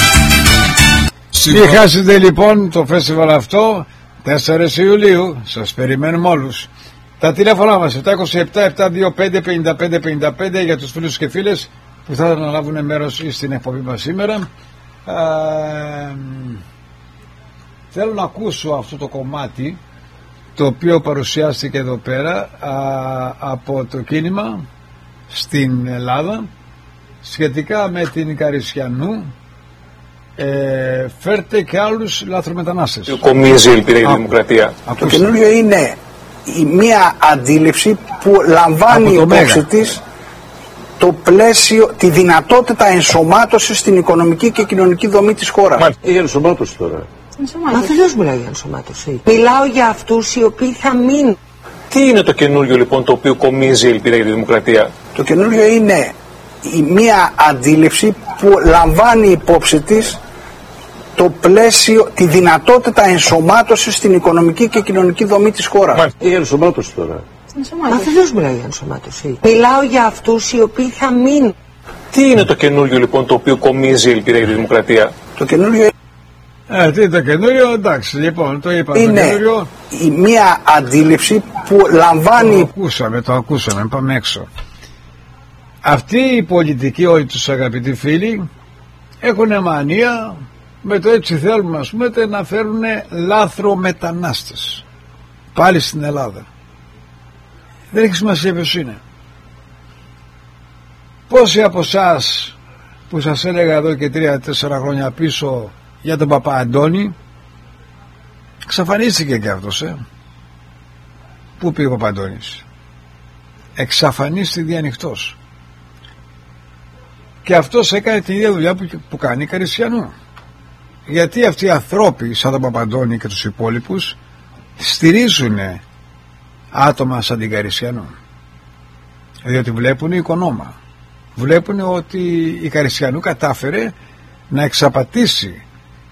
Μην χάσετε λοιπόν το φεστιβάλ αυτό 4 Ιουλίου. Σας περιμένουμε όλους. Τα τηλέφωνά μας 727-725-5555 για τους φίλους και φίλες που θα αναλάβουν μέρος στην εκπομπή μας σήμερα. Θέλω να ακούσω αυτό το κομμάτι το οποίο παρουσιάστηκε εδώ πέρα από το κίνημα στην Ελλάδα σχετικά με την Καρισιανού. Φέρτε και άλλους λαθρομετανάστες. Κομίζει η ελπίδα για τη δημοκρατία. Το καινούριο είναι μια αντίληψη που λαμβάνει υπόψη της το πλαίσιο, τη δυνατότητα ενσωμάτωσης στην οικονομική και κοινωνική δομή της χώρας. Η ενσωμάτωση τώρα. Αφιλώς μιλάω για ενσωμάτωση. Μιλάω για αυτούς οι οποίοι θα μείνουν. Τι είναι το καινούριο λοιπόν το οποίο κομίζει η ελπίδα για τη δημοκρατία? Το καινούριο είναι μια αντίληψη που λαμβάνει υπόψη της το πλαίσιο, τη δυνατότητα ενσωμάτωσης στην οικονομική και κοινωνική δομή της χώρας. Η ενσωμάτωση τώρα. Αφιλώς μιλάω για ενσωμάτωση. Μιλάω για αυτούς οι οποίοι θα μείνουν. Τι είναι το καινούριο λοιπόν το οποίο κομίζει η ελπίδα για τη δημοκρατία? Το καινούριο τι είναι το καινούριο? Εντάξει, λοιπόν, το είπα. Είναι το καινούριο. Μια αντίληψη που λαμβάνει. Το ακούσαμε, πάμε έξω. Αυτοί οι πολιτικοί, όλοι τους αγαπητοί φίλοι, έχουν μανία με το έτσι θέλουμε, ας πούμε, να φέρουν λάθρομετανάστες πάλι στην Ελλάδα. Δεν έχει σημασία ποιος είναι. Πόσοι από εσάς που σας έλεγα εδώ και 3-4 χρόνια πίσω για τον Παπα Αντώνη, εξαφανίστηκε και αυτός, Πού πήγε ο Παπα Αντώνης? Εξαφανίστηκε διανυχτός. Και αυτός έκανε την ίδια δουλειά που κάνει η Καρισιανού. Γιατί αυτοί οι ανθρώποι σαν τον Παπαντώνη και τους υπόλοιπους στηρίζουν άτομα σαν την Καρισιανού, διότι βλέπουν οικονόμα, βλέπουν ότι η Καρισιανού κατάφερε να εξαπατήσει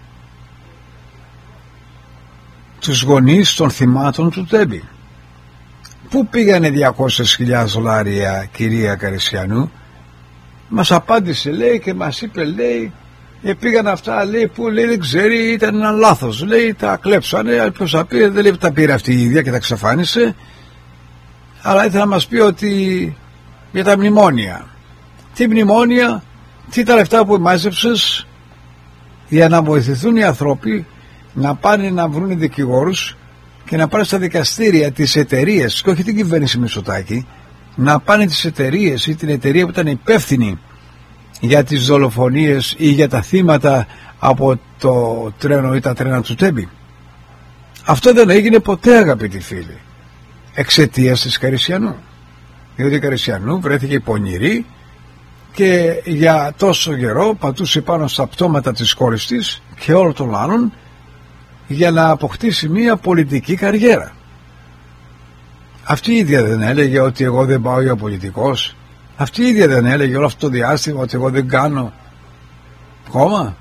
τους γονείς των θυμάτων του Τέμπη. Πού πήγανε 200.000 δολάρια, κυρία Καρισιανού? Μας απάντησε, λέει, και μας είπε, λέει, πήγαν αυτά, λέει, που, λέει, δεν ξέρει, ήταν ένα λάθος, λέει, τα κλέψανε, ποιος θα πει, δεν λέει, τα πήρε αυτή η ίδια και τα ξεφάνισε, αλλά ήθελα να μας πει ότι για τα μνημόνια. Τι μνημόνια? Τι τα λεφτά που μάζεψες για να βοηθηθούν οι άνθρωποι να πάνε να βρουν δικηγόρους και να πάνε στα δικαστήρια τις εταιρείες, και όχι την κυβέρνηση Μητσοτάκη, να πάνε τις εταιρείες ή την εταιρεία που ήταν υπεύθυνη για τις δολοφονίες ή για τα θύματα από το τρένο ή τα τρένα του Τέμπη. Αυτό δεν έγινε ποτέ, αγαπητοί φίλοι, εξαιτίας της Καρισιανού. Διότι η Καρισιανού βρέθηκε πονηρή και για τόσο καιρό πατούσε πάνω στα πτώματα της κόρης της και όλων των άλλων για να αποκτήσει μία πολιτική καριέρα. Αυτή η ίδια δεν έλεγε ότι εγώ δεν πάω για πολιτικός? Αυτή η ίδια δεν έλεγε όλο αυτό το διάστημα ότι εγώ δεν κάνω κόμμα?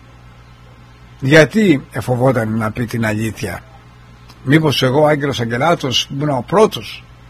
Γιατί εφοβόταν να πει την αλήθεια? Μήπως εγώ, Άγγελος Αγγελάτος, ήμουν ο πρώτος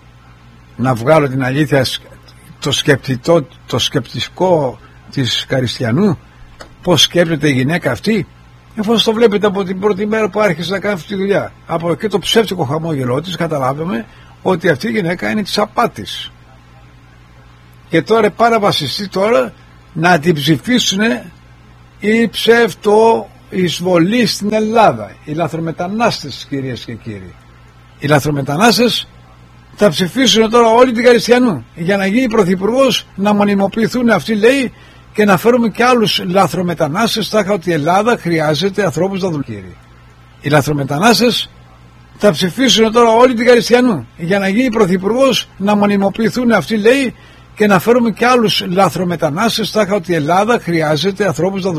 να βγάλω την αλήθεια, το σκεπτικό της Καριστιανού, πώς σκέπτεται η γυναίκα αυτή, εφόσον το βλέπετε από την πρώτη μέρα που άρχισε να κάνει αυτή τη δουλειά. Από και το ψεύτικο χαμόγελό της καταλάβαμε ότι αυτή η γυναίκα είναι της απάτης. Και τώρα πάρα βασιστεί τώρα να την ψηφίσουν οι ψευτοεισβολείς στην Ελλάδα, οι λαθρομετανάστες, κυρίες και κύριοι. Οι λαθρομετανάστες θα ψηφίσουν τώρα όλη την Καριστιανού για να γίνει πρωθυπουργός, να μονιμοποιηθούν αυτοί, λέει, και να φέρουμε και άλλους λαθρομετανάστες. Τάχα ότι η Ελλάδα χρειάζεται ανθρώπους να δουλεύουν. Οι λαθρομετανάστες θα ψηφίσουν τώρα όλη την Καριστιανού για να γίνει πρωθυπουργός, να μονιμοποιηθούν αυτοί, λέει, και να φέρουμε και άλλους λαθρομετανάστες. Τάχα ότι η Ελλάδα χρειάζεται ανθρώπους να δουλεύουν.